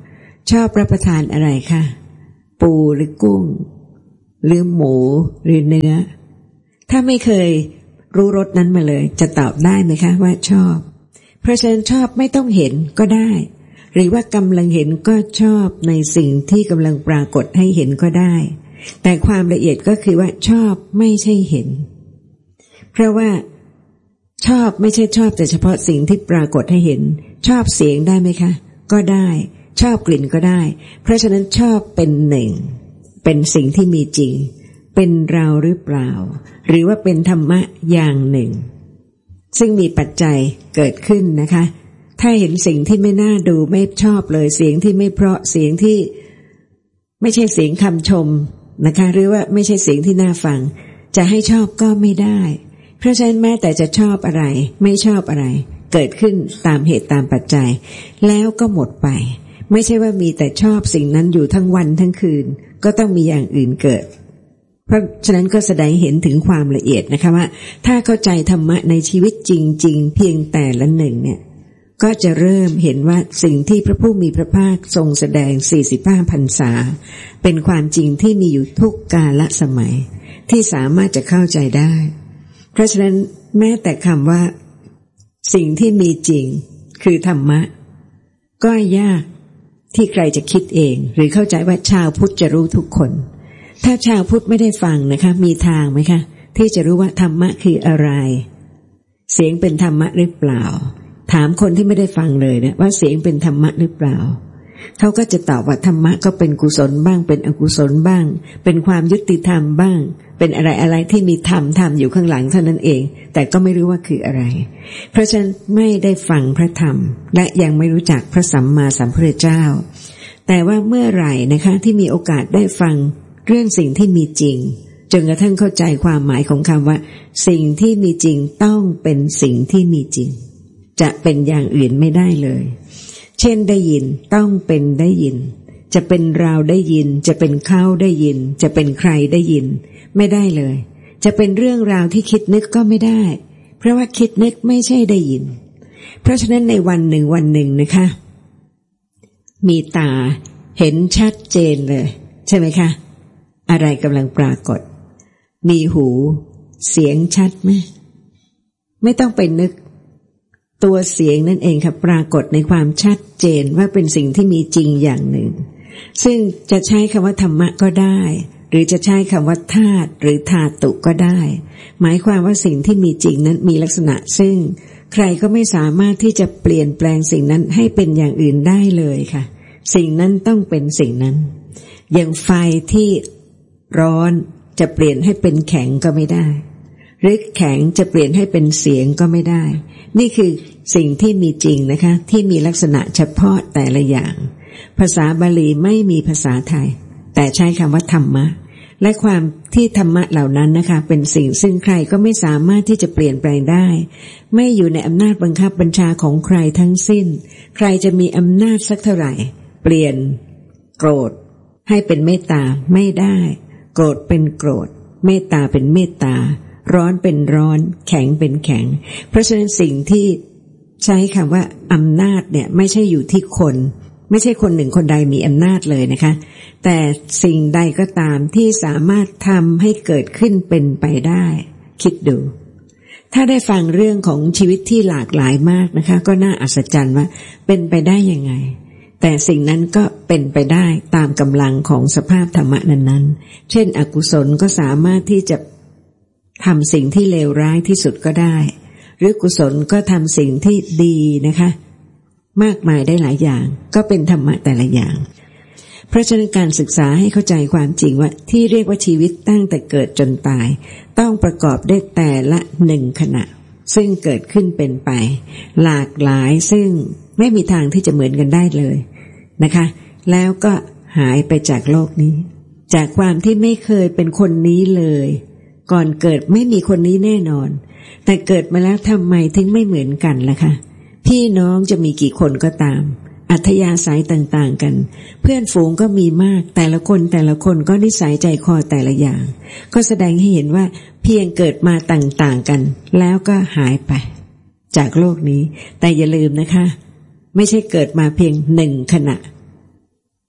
ชอบรับประทานอะไรคะปูหรือกุ้งหรือหมูหรือเนื้อถ้าไม่เคยรู้รสนั้นมาเลยจะตอบได้ไหมคะว่าชอบเพราะฉะนั้นชอบไม่ต้องเห็นก็ได้หรือว่ากำลังเห็นก็ชอบในสิ่งที่กำลังปรากฏให้เห็นก็ได้แต่ความละเอียดก็คือว่าชอบไม่ใช่เห็นเพราะว่าชอบไม่ใช่ชอบแต่เฉพาะสิ่งที่ปรากฏให้เห็นชอบเสียงได้ไหมคะก็ได้ชอบกลิ่นก็ได้เพราะฉะนั้นชอบเป็นหนึ่งเป็นสิ่งที่มีจริงเป็นเราหรือเปล่าหรือว่าเป็นธรรมะอย่างหนึ่งซึ่งมีปัจจัยเกิดขึ้นนะคะถ้าเห็นสิ่งที่ไม่น่าดูไม่ชอบเลยเสียงที่ไม่เพราะเสียงที่ไม่ใช่เสียงคำชมนะคะหรือว่าไม่ใช่เสียงที่น่าฟังจะให้ชอบก็ไม่ได้เพราะฉะนั้นแม้แต่จะชอบอะไรไม่ชอบอะไรเกิดขึ้นตามเหตุตามปัจจัยแล้วก็หมดไปไม่ใช่ว่ามีแต่ชอบสิ่งนั้นอยู่ทั้งวันทั้งคืนก็ต้องมีอย่างอื่นเกิดเพราะฉะนั้นก็แสดงเห็นถึงความละเอียดนะคะว่าถ้าเข้าใจธรรมะในชีวิตจริงๆเพียงแต่ละหนึ่งเนี่ยก็จะเริ่มเห็นว่าสิ่งที่พระผู้มีพระภาคทรงแสดงสี่สิบห้าพรรษาเป็นความจริงที่มีอยู่ทุกกาลสมัยที่สามารถจะเข้าใจได้เพราะฉะนั้นแม้แต่คำว่าสิ่งที่มีจริงคือธรรมะก็ยากที่ใครจะคิดเองหรือเข้าใจว่าชาวพุทธจะรู้ทุกคนถ้าชาวพุทธไม่ได้ฟังนะคะมีทางไหมคะที่จะรู้ว่าธรรมะคืออะไรเสียงเป็นธรรมะหรือเปล่าถามคนที่ไม่ได้ฟังเลยนะว่าเสียงเป็นธรรมะหรือเปล่าเขาก็จะตอบว่าธรรมะก็เป็นกุศลบ้างเป็นอกุศลบ้างเป็นความยุติธรรมบ้างเป็นอะไรอะไรที่มีธรรมธรรมอยู่ข้างหลังเท่านั้นเองแต่ก็ไม่รู้ว่าคืออะไรเพราะฉะนั้นไม่ได้ฟังพระธรรมและยังไม่รู้จักพระสัมมาสัมพุทธเจ้าแต่ว่าเมื่อไหร่นะคะที่มีโอกาสได้ฟังเรื่องสิ่งที่มีจริงจนกระทั่งเข้าใจความหมายของคำว่าสิ่งที่มีจริงต้องเป็นสิ่งที่มีจริงจะเป็นอย่างอื่นไม่ได้เลยเช่นได้ยินต้องเป็นได้ยินจะเป็นเราได้ยินจะเป็นเขาได้ยินจะเป็นใครได้ยินไม่ได้เลยจะเป็นเรื่องราวที่คิดนึกก็ไม่ได้เพราะว่าคิดนึกไม่ใช่ได้ยินเพราะฉะนั้นในวันหนึ่งวันหนึ่งนะคะมีตาเห็นชัดเจนเลยใช่ไหมคะอะไรกำลังปรากฏมีหูเสียงชัดไหมไม่ต้องไปนึกตัวเสียงนั่นเองค่ะปรากฏในความชัดเจนว่าเป็นสิ่งที่มีจริงอย่างหนึ่งซึ่งจะใช้คำว่าธรรมะก็ได้หรือจะใช้คำว่าธาตุหรือธาตุก็ได้หมายความว่าสิ่งที่มีจริงนั้นมีลักษณะซึ่งใครก็ไม่สามารถที่จะเปลี่ยนแปลงสิ่งนั้นให้เป็นอย่างอื่นได้เลยค่ะสิ่งนั้นต้องเป็นสิ่งนั้นอย่างไฟที่ร้อนจะเปลี่ยนให้เป็นแข็งก็ไม่ได้หรือแข็งจะเปลี่ยนให้เป็นเสียงก็ไม่ได้นี่คือสิ่งที่มีจริงนะคะที่มีลักษณะเฉพาะแต่ละอย่างภาษาบาลีไม่มีภาษาไทยแต่ใช้คำว่าธรรมะและความที่ธรรมะเหล่านั้นนะคะเป็นสิ่งซึ่งใครก็ไม่สามารถที่จะเปลี่ยนแปลงได้ไม่อยู่ในอำนาจบังคับบัญชาของใครทั้งสิ้นใครจะมีอำนาจสักเท่าไหร่เปลี่ยนโกรธให้เป็นเมตตาไม่ได้โกรธเป็นโกรธเมตตาเป็นเมตตาร้อนเป็นร้อนแข็งเป็นแข็งเพราะฉะนั้นสิ่งที่ใช้คำว่าอำนาจเนี่ยไม่ใช่อยู่ที่คนไม่ใช่คนหนึ่งคนใดมีอำนาจเลยนะคะแต่สิ่งใดก็ตามที่สามารถทำให้เกิดขึ้นเป็นไปได้คิดดูถ้าได้ฟังเรื่องของชีวิตที่หลากหลายมากนะคะก็น่าอัศจรรย์ว่าเป็นไปได้ยังไงแต่สิ่งนั้นก็เป็นไปได้ตามกำลังของสภาพธรรมะนั้นๆเช่นอกุศลก็สามารถที่จะทำสิ่งที่เลวร้ายที่สุดก็ได้หรือกุศลก็ทำสิ่งที่ดีนะคะมากมายได้หลายอย่างก็เป็นธรรมะแต่ละอย่างเพราะฉะนั้นการศึกษาให้เข้าใจความจริงว่าที่เรียกว่าชีวิตตั้งแต่เกิดจนตายต้องประกอบด้วยแต่ละหนึ่งขณะซึ่งเกิดขึ้นเป็นไปหลากหลายซึ่งไม่มีทางที่จะเหมือนกันได้เลยนะคะแล้วก็หายไปจากโลกนี้จากความที่ไม่เคยเป็นคนนี้เลยก่อนเกิดไม่มีคนนี้แน่นอนแต่เกิดมาแล้วทำไมถึงไม่เหมือนกันล่ะคะพี่น้องจะมีกี่คนก็ตามอัธยาศัยต่างๆกันเพื่อนฝูงก็มีมากแต่ละคนแต่ละคนก็นิสัยใจคอแต่ละอย่างก็แสดงให้เห็นว่าเพียงเกิดมาต่างๆกันแล้วก็หายไปจากโลกนี้แต่อย่าลืมนะคะไม่ใช่เกิดมาเพียงหนึ่งขณะ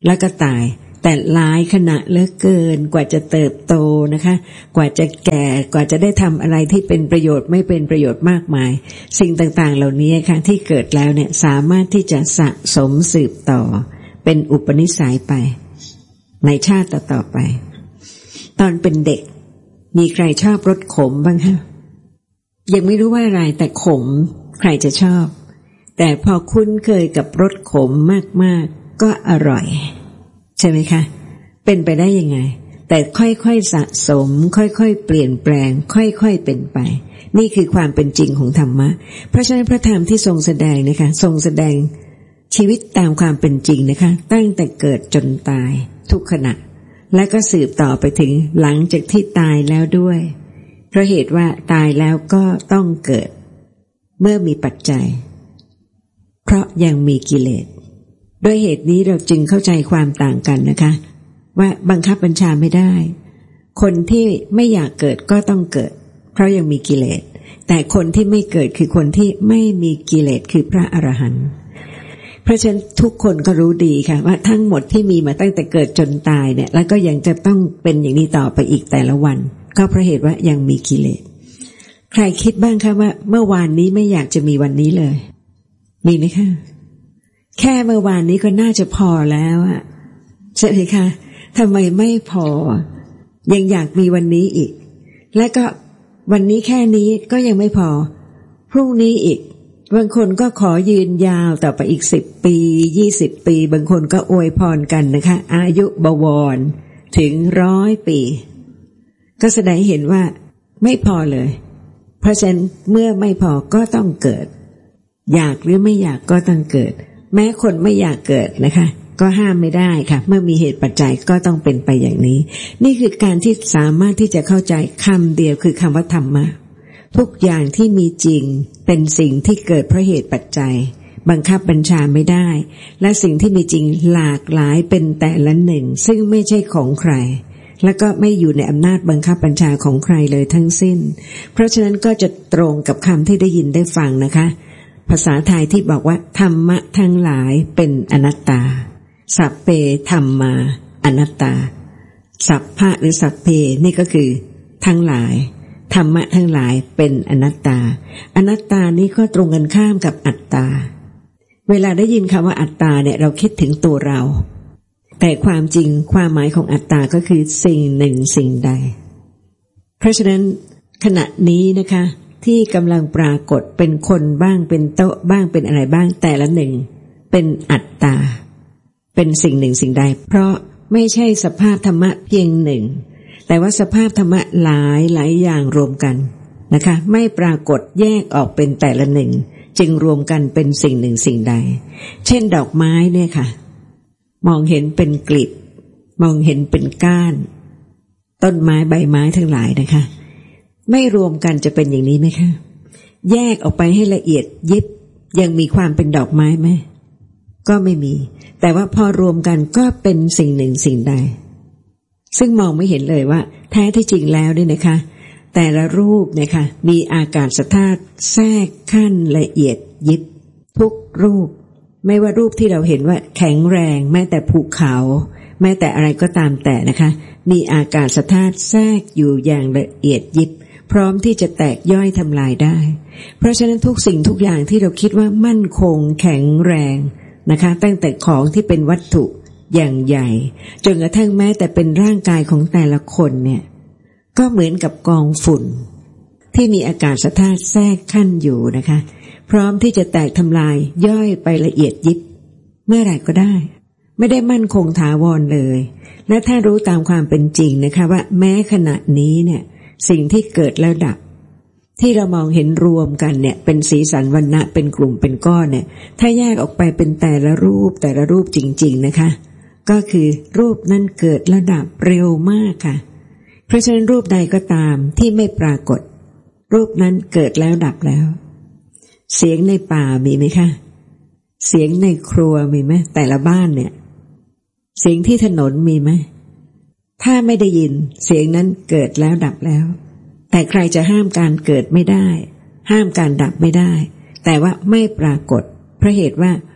แล้วก็ตายแต่หลายขณะเหลือเกินกว่าจะเติบโตนะคะกว่าจะแก่กว่าจะได้ทำอะไรที่เป็นประโยชน์ไม่เป็นประโยชน์มากมายสิ่งต่างๆเหล่านี้ค่ะที่เกิดแล้วเนี่ยสามารถที่จะสะสมสืบต่อเป็นอุปนิสัยไปในชาติต่อๆไปตอนเป็นเด็กมีใครชอบรสขมบ้างคะยังไม่รู้ว่าอะไรแต่ขมใครจะชอบแต่พอคุ้นเคยกับรสขมมากๆก็อร่อยใช่ไหมคะเป็นไปได้ยังไงแต่ค่อยๆสะสมค่อยๆเปลี่ยนแปลงค่อยๆเป็นไปนี่คือความเป็นจริงของธรรมะเพราะฉะนั้นพระธรรมที่ทรงแสดงนะคะทรงแสดงชีวิตตามความเป็นจริงนะคะตั้งแต่เกิดจนตายทุกขณะและก็สืบต่อไปถึงหลังจากที่ตายแล้วด้วยเพราะเหตุว่าตายแล้วก็ต้องเกิดเมื่อมีปัจจัยเพราะยังมีกิเลสด้วยเหตุนี้เราจึงเข้าใจความต่างกันนะคะว่าบังคับบัญชาไม่ได้คนที่ไม่อยากเกิดก็ต้องเกิดเพราะยังมีกิเลสแต่คนที่ไม่เกิดคือคนที่ไม่มีกิเลสคือพระอรหันต์เพราะฉะนั้นทุกคนก็รู้ดีค่ะว่าทั้งหมดที่มีมาตั้งแต่เกิดจนตายเนี่ยแล้วก็ยังจะต้องเป็นอย่างนี้ต่อไปอีกแต่ละวันก็เพราะเหตุว่ายังมีกิเลสใครคิดบ้างคะว่าเมื่อวานนี้ไม่อยากจะมีวันนี้เลยมีไหมคะแค่เมื่อวานนี้ก็น่าจะพอแล้วอะใช่ไหมคะทำไมไม่พอยังอยากมีวันนี้อีกและก็วันนี้แค่นี้ก็ยังไม่พอพรุ่งนี้อีกบางคนก็ขอยืนยาวต่อไปอีกสิบปียี่สิบปีบางคนก็อวยพรกันนะคะอายุบวรถึงร้อยปีก็แสดงให้เห็นว่าไม่พอเลยเพราะฉะนั้นเมื่อไม่พอก็ต้องเกิดอยากหรือไม่อยากก็ต้องเกิดแม้คนไม่อยากเกิดนะคะก็ห้ามไม่ได้ค่ะเมื่อมีเหตุปัจจัยก็ต้องเป็นไปอย่างนี้นี่คือการที่สามารถที่จะเข้าใจคำเดียวคือคำว่าธรรมะทุกอย่างที่มีจริงเป็นสิ่งที่เกิดเพราะเหตุปัจจัยบังคับบัญชาไม่ได้และสิ่งที่มีจริงหลากหลายเป็นแต่ละหนึ่งซึ่งไม่ใช่ของใครและก็ไม่อยู่ในอำนาจบังคับบัญชาของใครเลยทั้งสิ้นเพราะฉะนั้นก็จะตรงกับคำที่ได้ยินได้ฟังนะคะภาษาไทยที่บอกว่าธรรมะทั้งหลายเป็นอนัตตาสัพเพธัมมาอนัตตาสัพพะหรือสัพเพนี่ก็คือทั้งหลายธรรมะทั้งหลายเป็นอนัตตาอนัตตานี้ก็ตรงกันข้ามกับอัตตาเวลาได้ยินคำว่าอัตตาเนี่ยเราคิดถึงตัวเราแต่ความจริงความหมายของอัตตาก็คือสิ่งหนึ่งสิ่งใดเพราะฉะนั้นขณะนี้นะคะที่กำลังปรากฏเป็นคนบ้างเป็นโต๊ะบ้างเป็นอะไรบ้างแต่ละหนึ่งเป็นอัตตาเป็นสิ่งหนึ่งสิ่งใดเพราะไม่ใช่สภาพธรรมะเพียงหนึ่งแต่ว่าสภาพธรรมะหลายหลายอย่างรวมกันนะคะไม่ปรากฏแยกออกเป็นแต่ละหนึ่งจึงรวมกันเป็นสิ่งหนึ่งสิ่งใดเช่นดอกไม้เนี่ยค่ะมองเห็นเป็นกลีบมองเห็นเป็นก้านต้นไม้ใบไม้ทั้งหลายนะคะไม่รวมกันจะเป็นอย่างนี้ไหมคะแยกออกไปให้ละเอียดยิบยังมีความเป็นดอกไม้ไหมก็ไม่มีแต่ว่าพอรวมกันก็เป็นสิ่งหนึ่งสิ่งใดซึ่งมองไม่เห็นเลยว่าแท้ที่จริงแล้วเนี่ยนะคะแต่ละรูปเนี่ยค่ะมีอากาศธาตุแทรกขั้นละเอียดยิบทุกรูปไม่ว่ารูปที่เราเห็นว่าแข็งแรงแม้แต่ภูเขาแม้แต่อะไรก็ตามแต่นะคะมีอากาศธาตุแทรกอยู่อย่างละเอียดยิบพร้อมที่จะแตกย่อยทำลายได้เพราะฉะนั้นทุกสิ่งทุกอย่างที่เราคิดว่ามั่นคงแข็งแรงนะคะตั้งแต่ของที่เป็นวัตถุอย่างใหญ่จนกระทั่งแม้แต่เป็นร่างกายของแต่ละคนเนี่ยก็เหมือนกับกองฝุ่นที่มีอากาศธาตุแทรกขั้นอยู่นะคะพร้อมที่จะแตกทำลายย่อยไปละเอียดยิบเมื่อไหร่ก็ได้ไม่ได้มั่นคงถาวรเลยและถ้ารู้ตามความเป็นจริงนะคะว่าแม้ขณะนี้เนี่ยสิ่งที่เกิดแล้วดับที่เรามองเห็นรวมกันเนี่ยเป็นสีสันวรรณะเป็นกลุ่มเป็นก้อนเนี่ยถ้าแยกออกไปเป็นแต่ละรูปแต่ละรูปจริงๆนะคะก็คือรูปนั้นเกิดแล้วดับเร็วมากค่ะเพราะฉะนั้นรูปใดก็ตามที่ไม่ปรากฏรูปนั้นเกิดแล้วดับแล้วเสียงในป่ามีไหมคะเสียงในครัวมีไหมแต่ละบ้านเนี่ยเสียงที่ถนนมีไหมถ้าไม่ได้ยินเสียงนั้นเกิดแล้วดับแล้วแต่ใครจะห้ามการเกิดไม่ได้ห้ามการดับไม่ได้แต่ว่าไม่ปรากฏเพราะเหตุว่า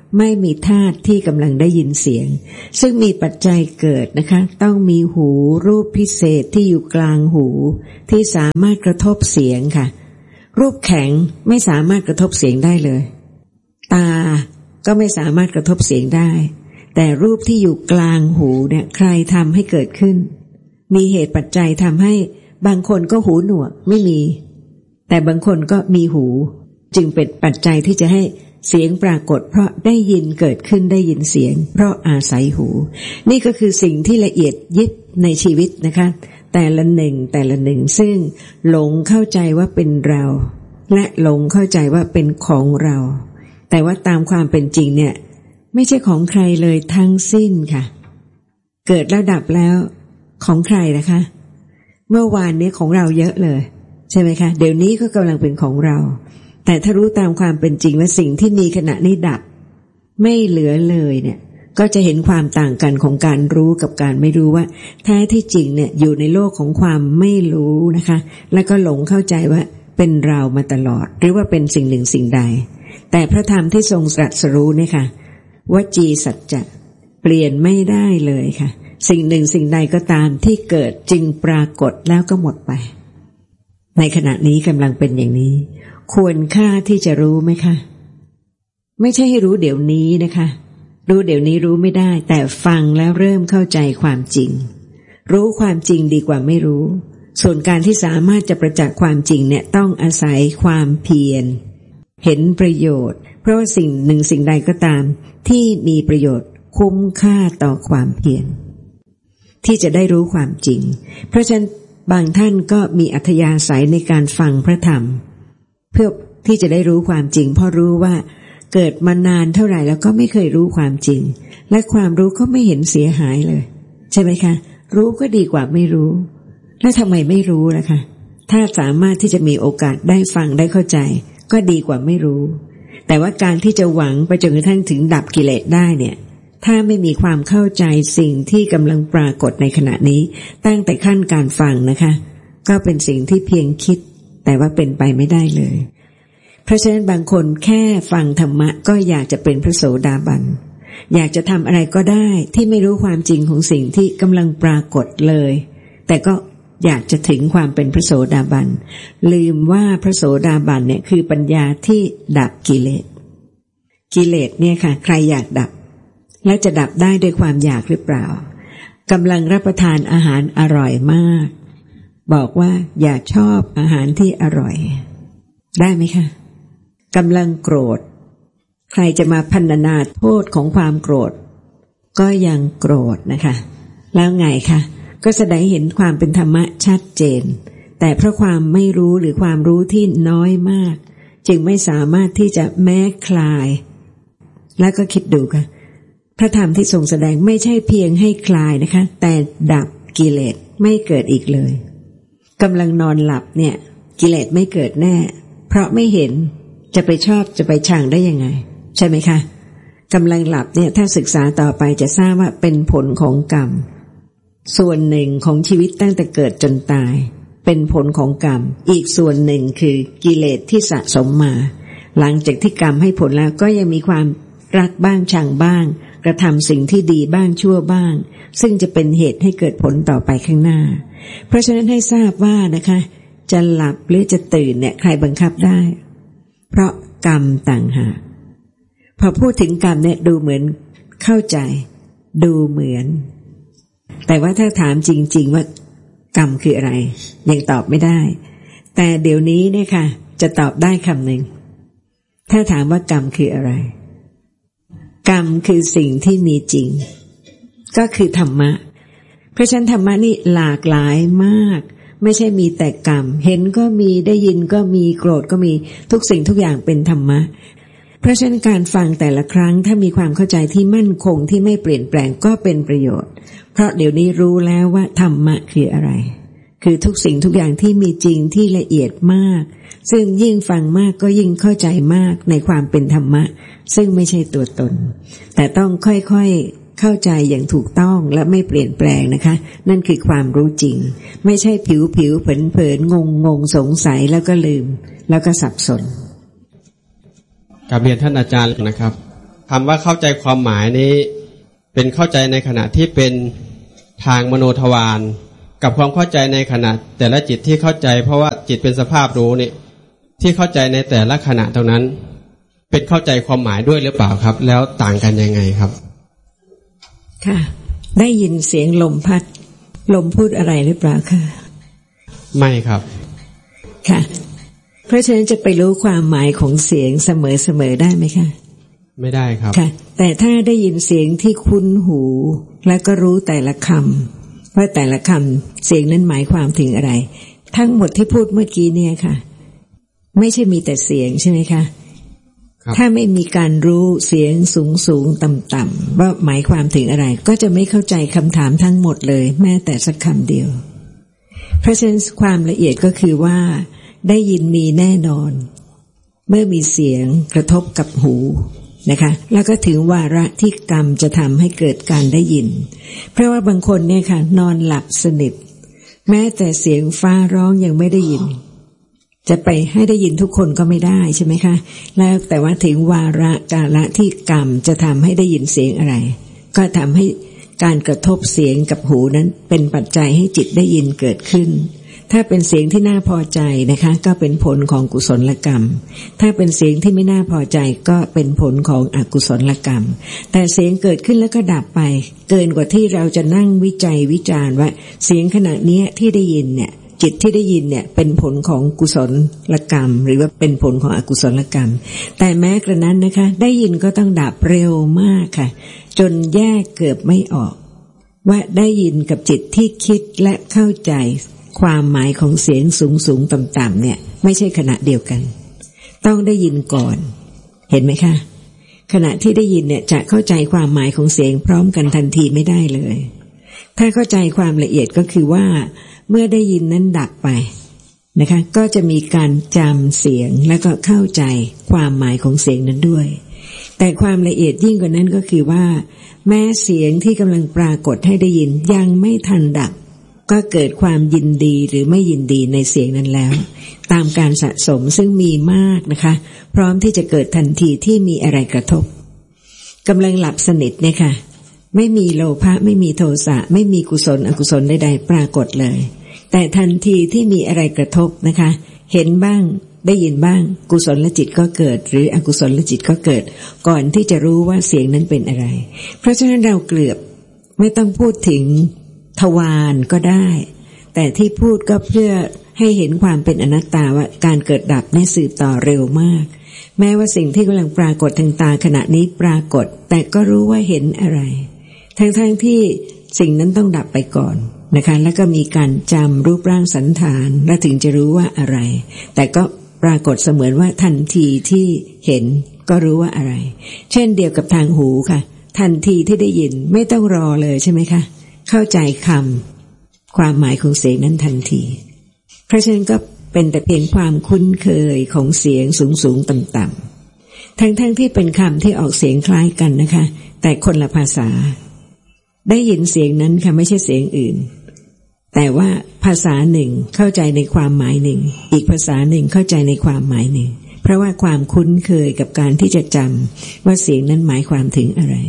ไม่มีธาตุที่กำลังได้ยินเสียงซึ่งมีปัจจัยเกิดนะคะต้องมีหูรูปพิเศษที่อยู่กลางหูที่สามารถกระทบเสียงค่ะรูปแข็งไม่สามารถกระทบเสียงได้เลยตาก็ไม่สามารถกระทบเสียงได้แต่รูปที่อยู่กลางหูเนี่ยใครทำให้เกิดขึ้นมีเหตุปัจจัยทำให้บางคนก็หูหนวกไม่มีแต่บางคนก็มีหูจึงเป็นปัจจัยที่จะให้เสียงปรากฏเพราะได้ยินเกิดขึ้นได้ยินเสียงเพราะอาศัยหูนี่ก็คือสิ่งที่ละเอียดยิบในชีวิตนะคะแต่ละหนึ่งแต่ละหนึ่งซึ่งหลงเข้าใจว่าเป็นเราและหลงเข้าใจว่าเป็นของเราแต่ว่าตามความเป็นจริงเนี่ยไม่ใช่ของใครเลยทั้งสิ้นค่ะเกิดแล้วดับแล้วของใครนะคะเมื่อวานนี้ของเราเยอะเลยใช่ไหมคะเดี๋ยวนี้ก็กำลังเป็นของเราแต่ถ้ารู้ตามความเป็นจริงว่าสิ่งที่มีขณะนี้ดับไม่เหลือเลยเนี่ยก็จะเห็นความต่างกันของการรู้กับการไม่รู้ว่าแท้ที่จริงเนี่ยอยู่ในโลกของความไม่รู้นะคะแล้วก็หลงเข้าใจว่าเป็นเรามาตลอดหรือว่าเป็นสิ่งหนึ่งสิ่งใดแต่พระธรรมที่ทรงตรัสรู้เนี่ยค่ะวจีสัจจะเปลี่ยนไม่ได้เลยค่ะสิ่งหนึ่งสิ่งใดก็ตามที่เกิดจึงปรากฏแล้วก็หมดไปในขณะนี้กำลังเป็นอย่างนี้ควรค่าที่จะรู้ไหมคะไม่ใช่ให้รู้เดี๋ยวนี้นะคะรู้เดี๋ยวนี้รู้ไม่ได้แต่ฟังแล้วเริ่มเข้าใจความจริงรู้ความจริงดีกว่าไม่รู้ส่วนการที่สามารถจะประจักษ์ความจริงเนี่ยต้องอาศัยความเพียรเห็นประโยชน์เพราะว่าสิ่งหนึ่งสิ่งใดก็ตามที่มีประโยชน์คุ้มค่าต่อความเพียรที่จะได้รู้ความจริงเพราะฉะนั้นบางท่านก็มีอัธยาศัยในการฟังพระธรรมเพื่อที่จะได้รู้ความจริงเพราะรู้ว่าเกิดมานานเท่าไหร่แล้วก็ไม่เคยรู้ความจริงและความรู้ก็ไม่เห็นเสียหายเลยใช่ไหมคะรู้ก็ดีกว่าไม่รู้แล้วทำไมไม่รู้ล่ะคะถ้าสามารถที่จะมีโอกาสได้ฟังได้เข้าใจก็ดีกว่าไม่รู้แต่ว่าการที่จะหวังไปจนกระทั่งถึงดับกิเลสได้เนี่ยถ้าไม่มีความเข้าใจสิ่งที่กำลังปรากฏในขณะนี้ตั้งแต่ขั้นการฟังนะคะก็เป็นสิ่งที่เพียงคิดแต่ว่าเป็นไปไม่ได้เลยเพราะฉะนั้นบางคนแค่ฟังธรรมะก็อยากจะเป็นพระโสดาบันอยากจะทำอะไรก็ได้ที่ไม่รู้ความจริงของสิ่งที่กำลังปรากฏเลยแต่ก็อยากจะถึงความเป็นพระโสดาบันลืมว่าพระโสดาบันเนี่ยคือปัญญาที่ดับกิเลสกิเลสเนี่ยค่ะใครอยากดับและจะดับได้ด้วยความอยากหรือเปล่ากำลังรับประทานอาหารอร่อยมากบอกว่าอยากชอบอาหารที่อร่อยได้ไหมคะกำลังโกรธใครจะมาพรรณนาโทษของความโกรธก็ยังโกรธนะคะแล้วไงคะก็แสดงเห็นความเป็นธรรมะชัดเจนแต่เพราะความไม่รู้หรือความรู้ที่น้อยมากจึงไม่สามารถที่จะแม้คลายแล้วก็คิดดูค่ะพระธรรมที่ทรงแสดงไม่ใช่เพียงให้คลายนะคะแต่ดับกิเลสไม่เกิดอีกเลยกำลังนอนหลับเนี่ยกิเลสไม่เกิดแน่เพราะไม่เห็นจะไปชอบจะไปชังได้ยังไงใช่ไหมคะกำลังหลับเนี่ยถ้าศึกษาต่อไปจะทราบว่าเป็นผลของกรรมส่วนหนึ่งของชีวิตตั้งแต่เกิดจนตายเป็นผลของกรรมอีกส่วนหนึ่งคือกิเลสที่สะสมมาหลังจากที่กรรมให้ผลแล้วก็ยังมีความรักบ้างชังบ้างกระทำสิ่งที่ดีบ้างชั่วบ้างซึ่งจะเป็นเหตุให้เกิดผลต่อไปข้างหน้าเพราะฉะนั้นให้ทราบว่านะคะจะหลับหรือจะตื่นเนี่ยใครบังคับได้เพราะกรรมต่างหากพอพูดถึงกรรมเนี่ยดูเหมือนเข้าใจดูเหมือนแต่ว่าถ้าถามจริงๆว่ากรรมคืออะไรยังตอบไม่ได้แต่เดี๋ยวนี้เนี่ยค่ะจะตอบได้คำหนึ่งถ้าถามว่ากรรมคืออะไรกรรมคือสิ่งที่มีจริงก็คือธรรมะเพราะฉะนั้นธรรมะนี่หลากหลายมากไม่ใช่มีแต่กรรมเห็นก็มีได้ยินก็มีโกรธก็มีทุกสิ่งทุกอย่างเป็นธรรมะเพราะฉะนั้นการฟังแต่ละครั้งถ้ามีความเข้าใจที่มั่นคงที่ไม่เปลี่ยนแปลงก็เป็นประโยชน์เพราะเดี๋ยวนี้รู้แล้วว่าธรรมะคืออะไรคือทุกสิ่งทุกอย่างที่มีจริงที่ละเอียดมากซึ่งยิ่งฟังมากก็ยิ่งเข้าใจมากในความเป็นธรรมะซึ่งไม่ใช่ตัวตนแต่ต้องค่อยๆเข้าใจอย่างถูกต้องและไม่เปลี่ยนแปลงนะคะนั่นคือความรู้จริงไม่ใช่ผิวๆเผลอๆงงๆสงสัยแล้วก็ลืมแล้วก็สับสนกราบเรียนท่านอาจารย์นะครับคำว่าเข้าใจความหมายนี้เป็นเข้าใจในขณะที่เป็นทางมโนทวารกับความเข้าใจในขณะแต่ละจิตที่เข้าใจเพราะว่าจิตเป็นสภาพรู้นี่ที่เข้าใจในแต่ละขณะตรงนั้นเป็นเข้าใจความหมายด้วยหรือเปล่าครับแล้วต่างกันยังไงครับค่ะได้ยินเสียงลมพัดลมพูดอะไรหรือเปล่าค่ะไม่ครับค่ะเพราะฉะนั้นจะไปรู้ความหมายของเสียงเสมอๆได้ไหมคะไม่ได้ครับค่ะแต่ถ้าได้ยินเสียงที่คุ้นหูแล้วก็รู้แต่ละคำว่าแต่ละคำเสียงนั้นหมายความถึงอะไรทั้งหมดที่พูดเมื่อกี้เนี่ยค่ะไม่ใช่มีแต่เสียงใช่ไหมคะถ้าไม่มีการรู้เสียงสูงสูงต่ำต่ำว่าหมายความถึงอะไรก็จะไม่เข้าใจคำถามทั้งหมดเลยแม้แต่สักคำเดียวเพราะฉะนั้นความละเอียดก็คือว่าได้ยินมีแน่นอนเมื่อมีเสียงกระทบกับหูนะคะแล้วก็ถึงวาระที่กรรมจะทำให้เกิดการได้ยินเพราะว่าบางคนเนี่ยค่ะนอนหลับสนิทแม้แต่เสียงฟ้าร้องยังไม่ได้ยินจะไปให้ได้ยินทุกคนก็ไม่ได้ใช่ไหมคะแล้วแต่ว่าถึงวาระกาลที่กรรมจะทำให้ได้ยินเสียงอะไรก็ทำให้การกระทบเสียงกับหูนั้นเป็นปัจจัยให้จิตได้ยินเกิดขึ้นถ้าเป็นเสียงที่น่าพอใจนะคะก็เป็นผลของกุศลกรรมถ้าเป็นเสียงที่ไม่น่าพอใจก็เป็นผลของอกุศลกรรมแต่เสียงเกิดขึ้นแล้วก็ดับไปเกินกว่าที่เราจะนั่งวิจัยวิจารณ์ว่าเสียงขณะนี้ที่ได้ยินเนี่ยจิตที่ได้ยินเนี่ยเป็นผลของกุศลกรรมหรือว่าเป็นผลของอกุศลกรรมแต่แม้กระนั้นนะคะได้ยินก็ต้องดับเร็วมากค่ะจนแยกเกือบไม่ออกว่าได้ยินกับจิตที่คิดและเข้าใจความหมายของเสียงสูงสูงต่ำต่ำเนี่ยไม่ใช่ขณะเดียวกันต้องได้ยินก่อนเห็นไหมคะขณะที่ได้ยินเนี่ยจะเข้าใจความหมายของเสียงพร้อมกันทันทีไม่ได้เลยถ้าเข้าใจความละเอียดก็คือว่าเมื่อได้ยินนั้นดับไปนะคะก็จะมีการจำเสียงแล้วก็เข้าใจความหมายของเสียงนั้นด้วยแต่ความละเอียดยิ่งกว่านั้นก็คือว่าแม้เสียงที่กำลังปรากฏให้ได้ยินยังไม่ทันดับก็เกิดความยินดีหรือไม่ยินดีในเสียงนั้นแล้วตามการสะสมซึ่งมีมากนะคะพร้อมที่จะเกิดทันทีที่มีอะไรกระทบกำลังหลับสนิทเนี่ยค่ะไม่มีโลภะไม่มีโทสะไม่มีกุศลอกุศลใดๆปรากฏเลยแต่ทันทีที่มีอะไรกระทบนะคะเห็นบ้างได้ยินบ้างกุศลจิตก็เกิดหรืออกุศลจิตก็เกิดก่อนที่จะรู้ว่าเสียงนั้นเป็นอะไรเพราะฉะนั้นเราเกือบไม่ต้องพูดถึงทวารก็ได้แต่ที่พูดก็เพื่อให้เห็นความเป็นอนัตตาว่าการเกิดดับนี่สืบต่อเร็วมากแม้ว่าสิ่งที่กำลังปรากฏทางตาขณะนี้ปรากฏแต่ก็รู้ว่าเห็นอะไรทั้งๆ ท, ที่สิ่งนั้นต้องดับไปก่อนนะคะแล้วก็มีการจำรูปร่างสันฐานแล้วถึงจะรู้ว่าอะไรแต่ก็ปรากฏเสมือนว่าทันทีที่เห็นก็รู้ว่าอะไรเช่นเดียวกับทางหูค่ะทันทีที่ได้ยินไม่ต้องรอเลยใช่ไหมคะเข้าใจคำความหมายของเสียงนั้นทันทีเพราะฉะนั้นก็เป็นแต่เพียงความคุ้นเคยของเสียงสูงสูงต่ำต่ำทั้งทั้งที่เป็นคำที่ออกเสียงคล้ายกันนะคะแต่คนละภาษาได้ยินเสียงนั้นค่ะไม่ใช่เสียงอื่นแต่ว่าภาษาหนึ่งเข้าใจในความหมายหนึ่งอีกภาษาหนึ่งเข้าใจในความหมายหนึ่งเพราะว่าความคุ้นเคยกับการที่จะจำว่าเสียงนั้นหมายความถึงอะไร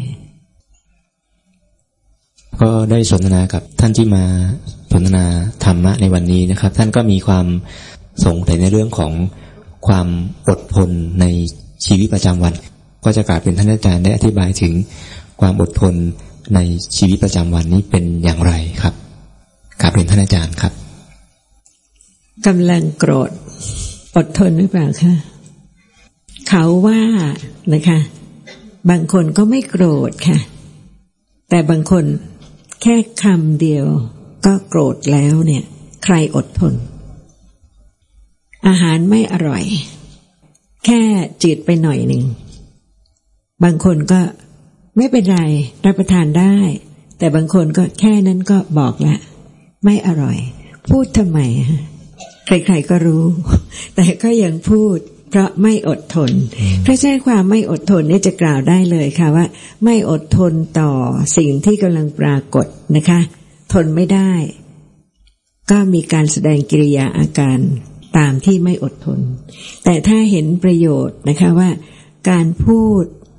ก็ได้สนทนากับท่านที่มาสนทนาธรรมะในวันนี้นะครับท่านก็มีความสงสัยในเรื่องของความอดทนในชีวิตประจำวันก็จะกลายเป็นท่านอาจารย์ได้อธิบายถึงความอดทนในชีวิตประจำวันนี้เป็นอย่างไรครับกราบเรียนท่านอาจารย์ครับกำลังโกรธอดทนหรือเปล่าคะเขาว่านะคะบางคนก็ไม่โกรธค่ะแต่บางคนแค่คำเดียวก็โกรธแล้วเนี่ยใครอดทนอาหารไม่อร่อยแค่จืดไปหน่อยหนึ่งบางคนก็ไม่เป็นไรรับประทานได้แต่บางคนก็แค่นั้นก็บอกละไม่อร่อยพูดทำไมฮะใครๆก็รู้แต่ก็ยังพูดเพราะไม่อดทนเพราะฉะนั้นความไม่อดทนนี่จะกล่าวได้เลยค่ะว่าไม่อดทนต่อสิ่งที่กำลังปรากฏนะคะทนไม่ได้ก็มีการแสดงกิริยาอาการตามที่ไม่อดทนแต่ถ้าเห็นประโยชน์นะคะว่าการพูด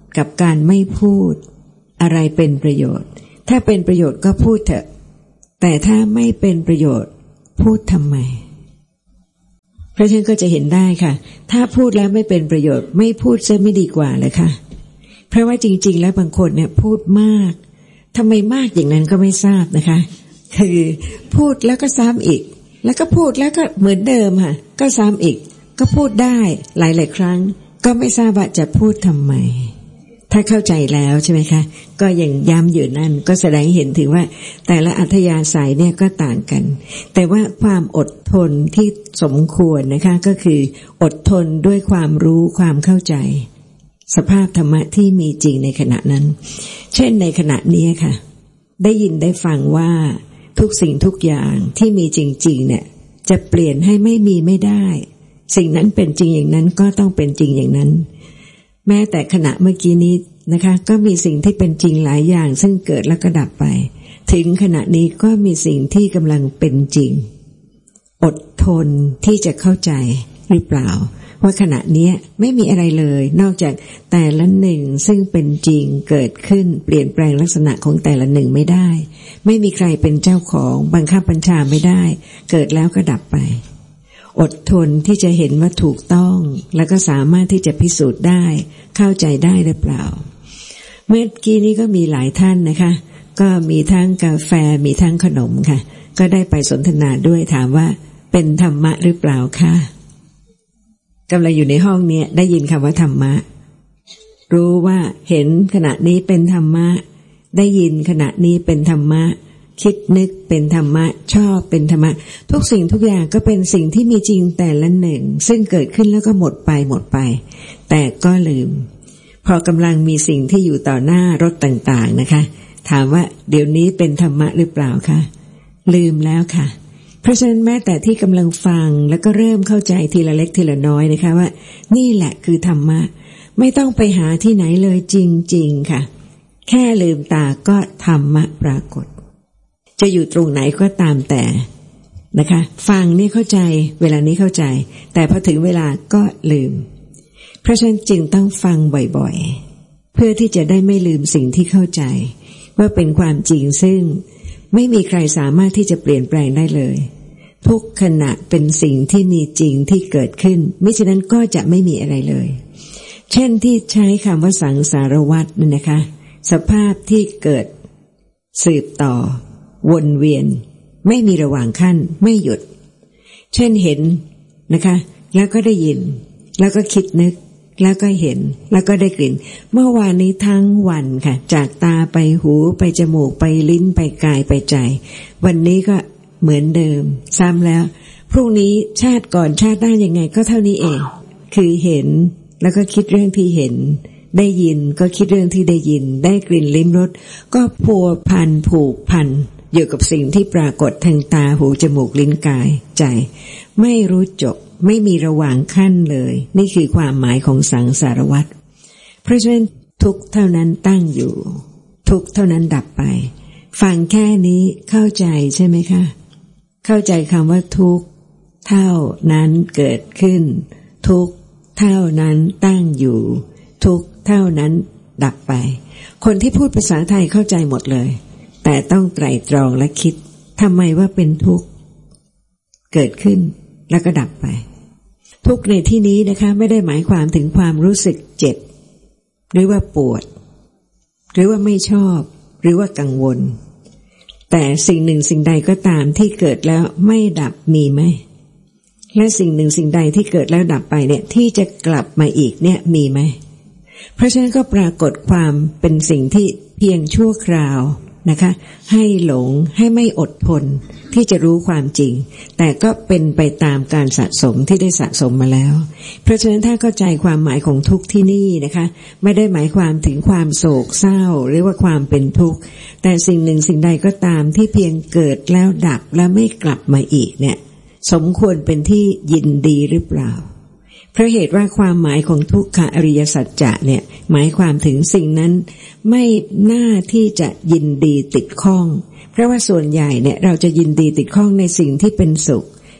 กับการไม่พูดอะไรเป็นประโยชน์ถ้าเป็นประโยชน์ก็พูดเถอะแต่ถ้าไม่เป็นประโยชน์พูดทำไมเพราะฉะนั้นก็จะเห็นได้ค่ะถ้าพูดแล้วไม่เป็นประโยชน์ไม่พูดจะไม่ดีกว่าเลยค่ะเพราะว่าจริงๆแล้วบางคนเนี่ยพูดมากทำไมมากอย่างนั้นก็ไม่ทราบนะคะคือพูดแล้วก็ซ้ำอีกแล้วก็พูดแล้วก็เหมือนเดิมค่ะก็ซ้ำอีกก็พูดได้หลายๆครั้งก็ไม่ทราบว่าจะพูดทำไมถ้าเข้าใจแล้วใช่ไหมคะก็ยังย้ำอยู่นั่นก็แสดงให้เห็นถึงว่าแต่ละอัธยาศัยเนี่ยก็ต่างกันแต่ว่าความอดทนที่สมควรนะคะก็คืออดทนด้วยความรู้ความเข้าใจสภาพธรรมะที่มีจริงในขณะนั้นเช่นในขณะนี้ค่ะได้ยินได้ฟังว่าทุกสิ่งทุกอย่างที่มีจริงๆเนี่ยจะเปลี่ยนให้ไม่มีไม่ได้สิ่งนั้นเป็นจริงอย่างนั้นก็ต้องเป็นจริงอย่างนั้นแม้แต่ขณะเมื่อกี้นี้นะคะก็มีสิ่งที่เป็นจริงหลายอย่างซึ่งเกิดแล้วก็ดับไปถึงขณะนี้ก็มีสิ่งที่กำลังเป็นจริงอดทนที่จะเข้าใจหรือเปล่าว่าขณะนี้ไม่มีอะไรเลยนอกจากแต่ละหนึ่งซึ่งเป็นจริงเกิดขึ้นเปลี่ยนแปลงลักษณะของแต่ละหนึ่งไม่ได้ไม่มีใครเป็นเจ้าของบังคับบัญชาไม่ได้เกิดแล้วก็ดับไปอดทนที่จะเห็นว่าถูกต้องแล้วก็สามารถที่จะพิสูจน์ได้เข้าใจได้หรือเปล่าเมื่อกี้นี้ก็มีหลายท่านนะคะก็มีทั้งกาแฟมีทั้งขนมค่ะก็ได้ไปสนทนาด้วยถามว่าเป็นธรรมะหรือเปล่าคะกำลังอยู่ในห้องนี้ได้ยินคำว่าธรรมะรู้ว่าเห็นขณะนี้เป็นธรรมะได้ยินขณะนี้เป็นธรรมะคิดนึกเป็นธรรมะชอบเป็นธรรมะทุกสิ่งทุกอย่างก็เป็นสิ่งที่มีจริงแต่ละหนึ่งซึ่งเกิดขึ้นแล้วก็หมดไปหมดไปแต่ก็ลืมพอกำลังมีสิ่งที่อยู่ต่อหน้ารถต่างๆนะคะถามว่าเดี๋ยวนี้เป็นธรรมะหรือเปล่าคะลืมแล้วค่ะเพราะฉะนั้นแม้แต่ที่กำลังฟังแล้วก็เริ่มเข้าใจทีละเล็กทีละน้อยนะคะว่านี่แหละคือธรรมะไม่ต้องไปหาที่ไหนเลยจริงๆค่ะแค่ลืมตาก็ธรรมะปรากฏจะอยู่ตรงไหนก็ตามแต่นะคะฟังนี่เข้าใจเวลานี้เข้าใจแต่พอถึงเวลาก็ลืมเพราะฉะนั้นจึงต้องฟังบ่อยๆเพื่อที่จะได้ไม่ลืมสิ่งที่เข้าใจว่าเป็นความจริงซึ่งไม่มีใครสามารถที่จะเปลี่ยนแปลงได้เลยทุกขณะเป็นสิ่งที่มีจริงที่เกิดขึ้นมิฉะนั้นก็จะไม่มีอะไรเลยเช่นที่ใช้คำว่าสังสารวัฏนั่นนะคะสภาพที่เกิดสืบต่อวนเวียนไม่มีระหว่างขั้นไม่หยุดเช่นเห็นนะคะแล้วก็ได้ยินแล้วก็คิดนึกแล้วก็เห็นแล้วก็ได้กลิ่นเมื่อวานนี้ทั้งวันค่ะจากตาไปหูไปจมูกไปลิ้นไปกายไปใจวันนี้ก็เหมือนเดิมซ้ำแล้วพรุ่งนี้ชาติก่อนชาติหน้ายังไงก็เท่านี้เองคือเห็นแล้วก็คิดเรื่องที่เห็นได้ยินก็คิดเรื่องที่ได้ยินได้กลิ่นลิ้มรสก็พัวพันผูกพันอยู่กับสิ่งที่ปรากฏทางตาหูจมูกลิ้นกายใจไม่รู้จบไม่มีระหว่างขั้นเลยนี่คือความหมายของสังสารวัฏเพราะฉะนั้นทุกเท่านั้นตั้งอยู่ทุกเท่านั้นดับไปฟังแค่นี้เข้าใจใช่ไหมคะเข้าใจคำว่าทุกเท่านั้นเกิดขึ้นทุกเท่านั้นตั้งอยู่ทุกเท่านั้นดับไปคนที่พูดภาษาไทยเข้าใจหมดเลยแต่ต้องไตร่ตรองและคิดทำไมว่าเป็นทุกข์เกิดขึ้นแล้วก็ดับไปทุกข์ในที่นี้นะคะไม่ได้หมายความถึงความรู้สึกเจ็บหรือว่าปวดหรือว่าไม่ชอบหรือว่ากังวลแต่สิ่งหนึ่งสิ่งใดก็ตามที่เกิดแล้วไม่ดับมีไหมและสิ่งหนึ่งสิ่งใดที่เกิดแล้วดับไปเนี่ยที่จะกลับมาอีกเนี่ยมีไหมเพราะฉะนั้นก็ปรากฏความเป็นสิ่งที่เพียงชั่วคราวนะคะให้หลงให้ไม่อดทนที่จะรู้ความจริงแต่ก็เป็นไปตามการสะสมที่ได้สะสมมาแล้วเพราะฉะนั้นถ้าเข้าใจความหมายของทุกข์ที่นี่นะคะไม่ได้หมายความถึงความโศกเศร้าหรือว่าความเป็นทุกข์แต่สิ่งหนึ่งสิ่งใดก็ตามที่เพียงเกิดแล้วดับและไม่กลับมาอีกเนี่ยสมควรเป็นที่ยินดีหรือเปล่าเพราะเหตุว่าความหมายของทุกขอริยสัจจะเนี่ยหมายความถึงสิ่งนั้นไม่น่าที่จะยินดีติดข้องเพราะว่าส่วนใหญ่เนี่ยเราจะยินดีติดข้องในสิ่งที่เป็นสุข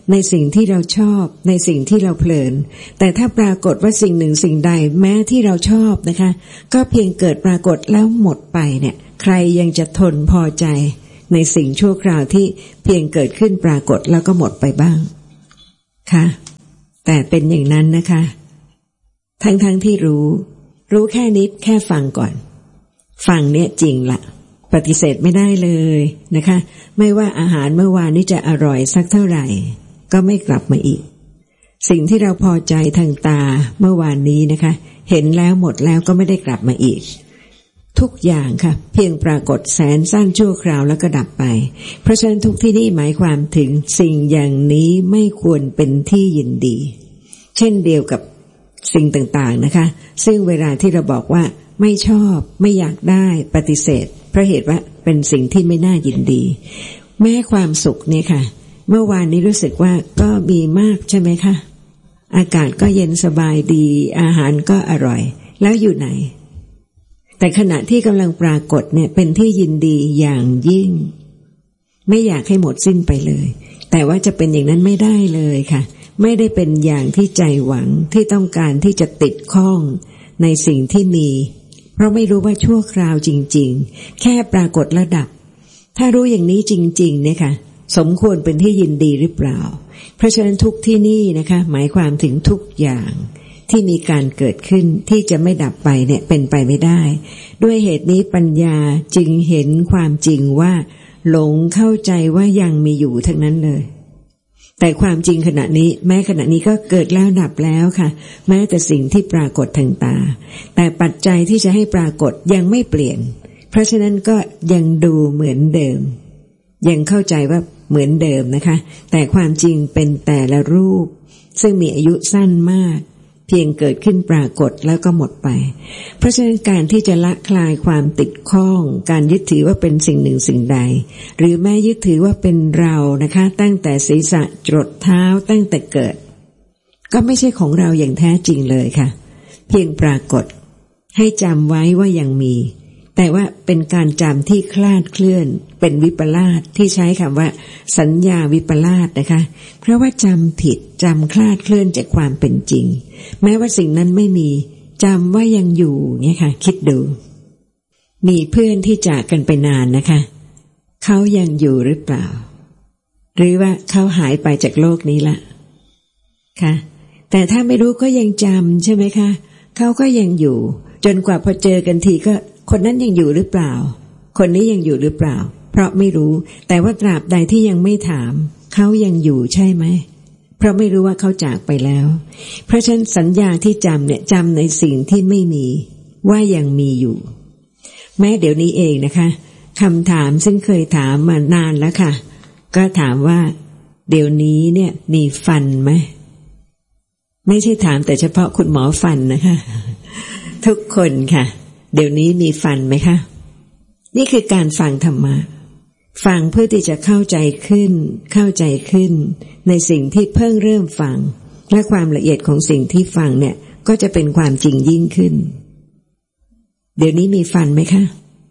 ในสิ่งที่เราชอบในสิ่งที่เราเพลินแต่ถ้าปรากฏว่าสิ่งหนึ่งสิ่งใดแม้ที่เราชอบนะคะก็เพียงเกิดปรากฏแล้วหมดไปเนี่ยใครยังจะทนพอใจในสิ่งชั่วคราวที่เพียงเกิดขึ้นปรากฏแล้วก็หมดไปบ้างค่ะแต่เป็นอย่างนั้นนะคะทั้งๆ ท, ที่รู้รู้แค่นิดแค่ฟังก่อนฟังเนี่ยจริงละปฏิเสธไม่ได้เลยนะคะไม่ว่าอาหารเมื่อวานนี้จะอร่อยสักเท่าไหร่ก็ไม่กลับมาอีกสิ่งที่เราพอใจทางตาเมื่อวานนี้นะคะเห็นแล้วหมดแล้วก็ไม่ได้กลับมาอีกทุกอย่างค่ะเพียงปรากฏแสนสั้นชั่วคราวแล้วก็ดับไปเพราะฉะนั้นทุกที่นี่หมายความถึงสิ่งอย่างนี้ไม่ควรเป็นที่ยินดีเช่นเดียวกับสิ่งต่างๆนะคะซึ่งเวลาที่เราบอกว่าไม่ชอบไม่อยากได้ปฏิเสธเพราะเหตุว่าเป็นสิ่งที่ไม่น่ายินดีแม้ความสุขเนี่ยค่ะเมื่อวานนี้รู้สึกว่าก็มีมากใช่ไหมคะอากาศก็เย็นสบายดีอาหารก็อร่อยแล้วอยู่ไหนแต่ขณะที่กำลังปรากฏเนี่ยเป็นที่ยินดีอย่างยิ่งไม่อยากให้หมดสิ้นไปเลยแต่ว่าจะเป็นอย่างนั้นไม่ได้เลยค่ะไม่ได้เป็นอย่างที่ใจหวังที่ต้องการที่จะติดข้องในสิ่งที่มีเพราะไม่รู้ว่าชั่วคราวจริงๆแค่ปรากฏระดับถ้ารู้อย่างนี้จริงๆเนี่ยค่ะสมควรเป็นที่ยินดีหรือเปล่าเพราะฉะนั้นทุกที่นี่นะคะหมายความถึงทุกอย่างที่มีการเกิดขึ้นที่จะไม่ดับไปเนี่ยเป็นไปไม่ได้ด้วยเหตุนี้ปัญญาจึงเห็นความจริงว่าหลงเข้าใจว่ายังมีอยู่ทั้งนั้นเลยแต่ความจริงขณะนี้แม้ขณะนี้ก็เกิดแล้วดับแล้วค่ะแม้แต่สิ่งที่ปรากฏทางตาแต่ปัจจัยที่จะให้ปรากฏยังไม่เปลี่ยนเพราะฉะนั้นก็ยังดูเหมือนเดิมยังเข้าใจว่าเหมือนเดิมนะคะแต่ความจริงเป็นแต่ละรูปซึ่งมีอายุสั้นมากเพียงเกิดขึ้นปรากฏแล้วก็หมดไปเพราะฉะนั้นการที่จะละคลายความติดข้องการยึดถือว่าเป็นสิ่งหนึ่งสิ่งใดหรือแม้ยึดถือว่าเป็นเรานะคะตั้งแต่ศีรษะจรดเท้าตั้งแต่เกิดก็ไม่ใช่ของเราอย่างแท้จริงเลยค่ะเพียงปรากฏให้จำไว้ว่ายังมีแต่ว่าเป็นการจำที่คลาดเคลื่อนเป็นวิปลาสที่ใช้คำว่าสัญญาวิปลาสนะคะเพราะว่าจำผิดจำคลาดเคลื่อนจากความเป็นจริงแม้ว่าสิ่งนั้นไม่มีจำว่ายังอยู่เนี่ยค่ะคิดดูมีเพื่อนที่จากกันไปนานนะคะเขายังอยู่หรือเปล่าหรือว่าเขาหายไปจากโลกนี้ละค่ะแต่ถ้าไม่รู้ก็ยังจำใช่ไหมคะเขาก็ยังอยู่จนกว่าพอเจอกันทีก็คนนั้นยังอยู่หรือเปล่าคนนี้ยังอยู่หรือเปล่าเพราะไม่รู้แต่ว่าตราบใดที่ยังไม่ถามเขายังอยู่ใช่ไหมเพราะไม่รู้ว่าเขาจากไปแล้วเพราะฉะนั้นสัญญาที่จำเนี่ยจำในสิ่งที่ไม่มีว่ายังมีอยู่แม้เดี๋ยวนี้เองนะคะคำถามซึ่งเคยถามมานานแล้วค่ะก็ถามว่าเดี๋ยวนี้เนี่ยมีฟันไหมไม่ใช่ถามแต่เฉพาะคุณหมอฟันนะคะทุกคนค่ะเดี๋ยวนี้มีฟันไหมคะนี่คือการฟังธรรมะฟังเพื่อที่จะเข้าใจขึ้นเข้าใจขึ้นในสิ่งที่เพิ่งเริ่มฟังและความละเอียดของสิ่งที่ฟังเนี่ยก็จะเป็นความจริงยิ่งขึ้นเดี๋ยวนี้มีฟันไหมคะ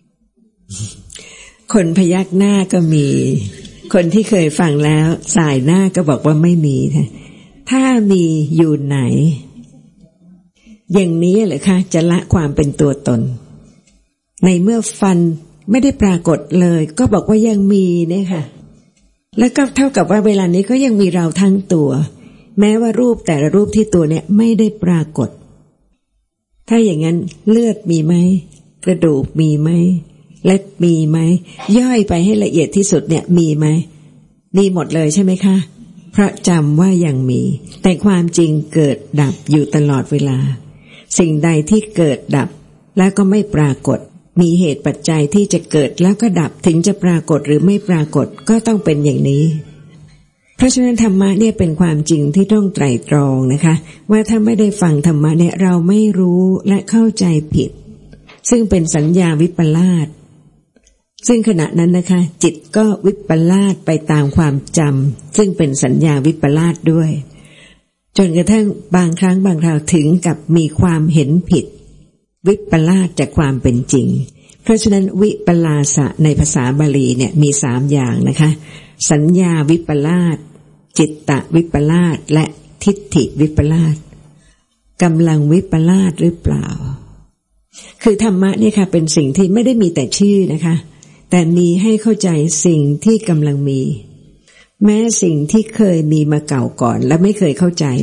คนพยักหน้าก็มีคนที่เคยฟังแล้วสายหน้าก็บอกว่าไม่มีค่ะถ้ามีอยู่ไหนอย่างนี้เหรอคะจะละความเป็นตัวตนในเมื่อฟันไม่ได้ปรากฏเลยก็บอกว่ายังมีเนี่ยค่ะแล้วก็เท่ากับว่าเวลานี้ก็ยังมีเราทั้งตัวแม้ว่ารูปแต่ละรูปที่ตัวเนี่ยไม่ได้ปรากฏถ้าอย่างนั้นเลือดมีไหมกระดูกมีไหมเล็บมีไหมย่อยไปให้ละเอียดที่สุดเนี่ยมีไหมมีหมดเลยใช่ไหมคะเพราะจำว่ายังมีแต่ความจริงเกิดดับอยู่ตลอดเวลาสิ่งใดที่เกิดดับแล้วก็ไม่ปรากฏมีเหตุปัจจัยที่จะเกิดแล้วก็ดับถึงจะปรากฏหรือไม่ปรากฏก็ต้องเป็นอย่างนี้เพราะฉะนั้นธรรมะเนี่ยเป็นความจริงที่ต้องไตร่ตรองนะคะว่าถ้าไม่ได้ฟังธรรมะเนี่ยเราไม่รู้และเข้าใจผิดซึ่งเป็นสัญญาวิปลาสซึ่งขณะนั้นนะคะจิตก็วิปลาสไปตามความจำซึ่งเป็นสัญญาวิปลาสด้วยจนกระทั่งบางครั้งบางคราวถึงกับมีความเห็นผิดวิปลาสจากความเป็นจริงเพราะฉะนั้นวิปลาสะในภาษาบาลีเนี่ยมีสามอย่างนะคะสัญญาวิปลาสจิตตวิปลาสและทิฏฐิวิปลาสกำลังวิปลาสหรือเปล่าคือธรรมะเนี่ยค่ะเป็นสิ่งที่ไม่ได้มีแต่ชื่อนะคะแต่มีให้เข้าใจสิ่งที่กำลังมีแม้สิ่งที่เคยมีมาเก่าก่อนและไม่เคยเข้าใจ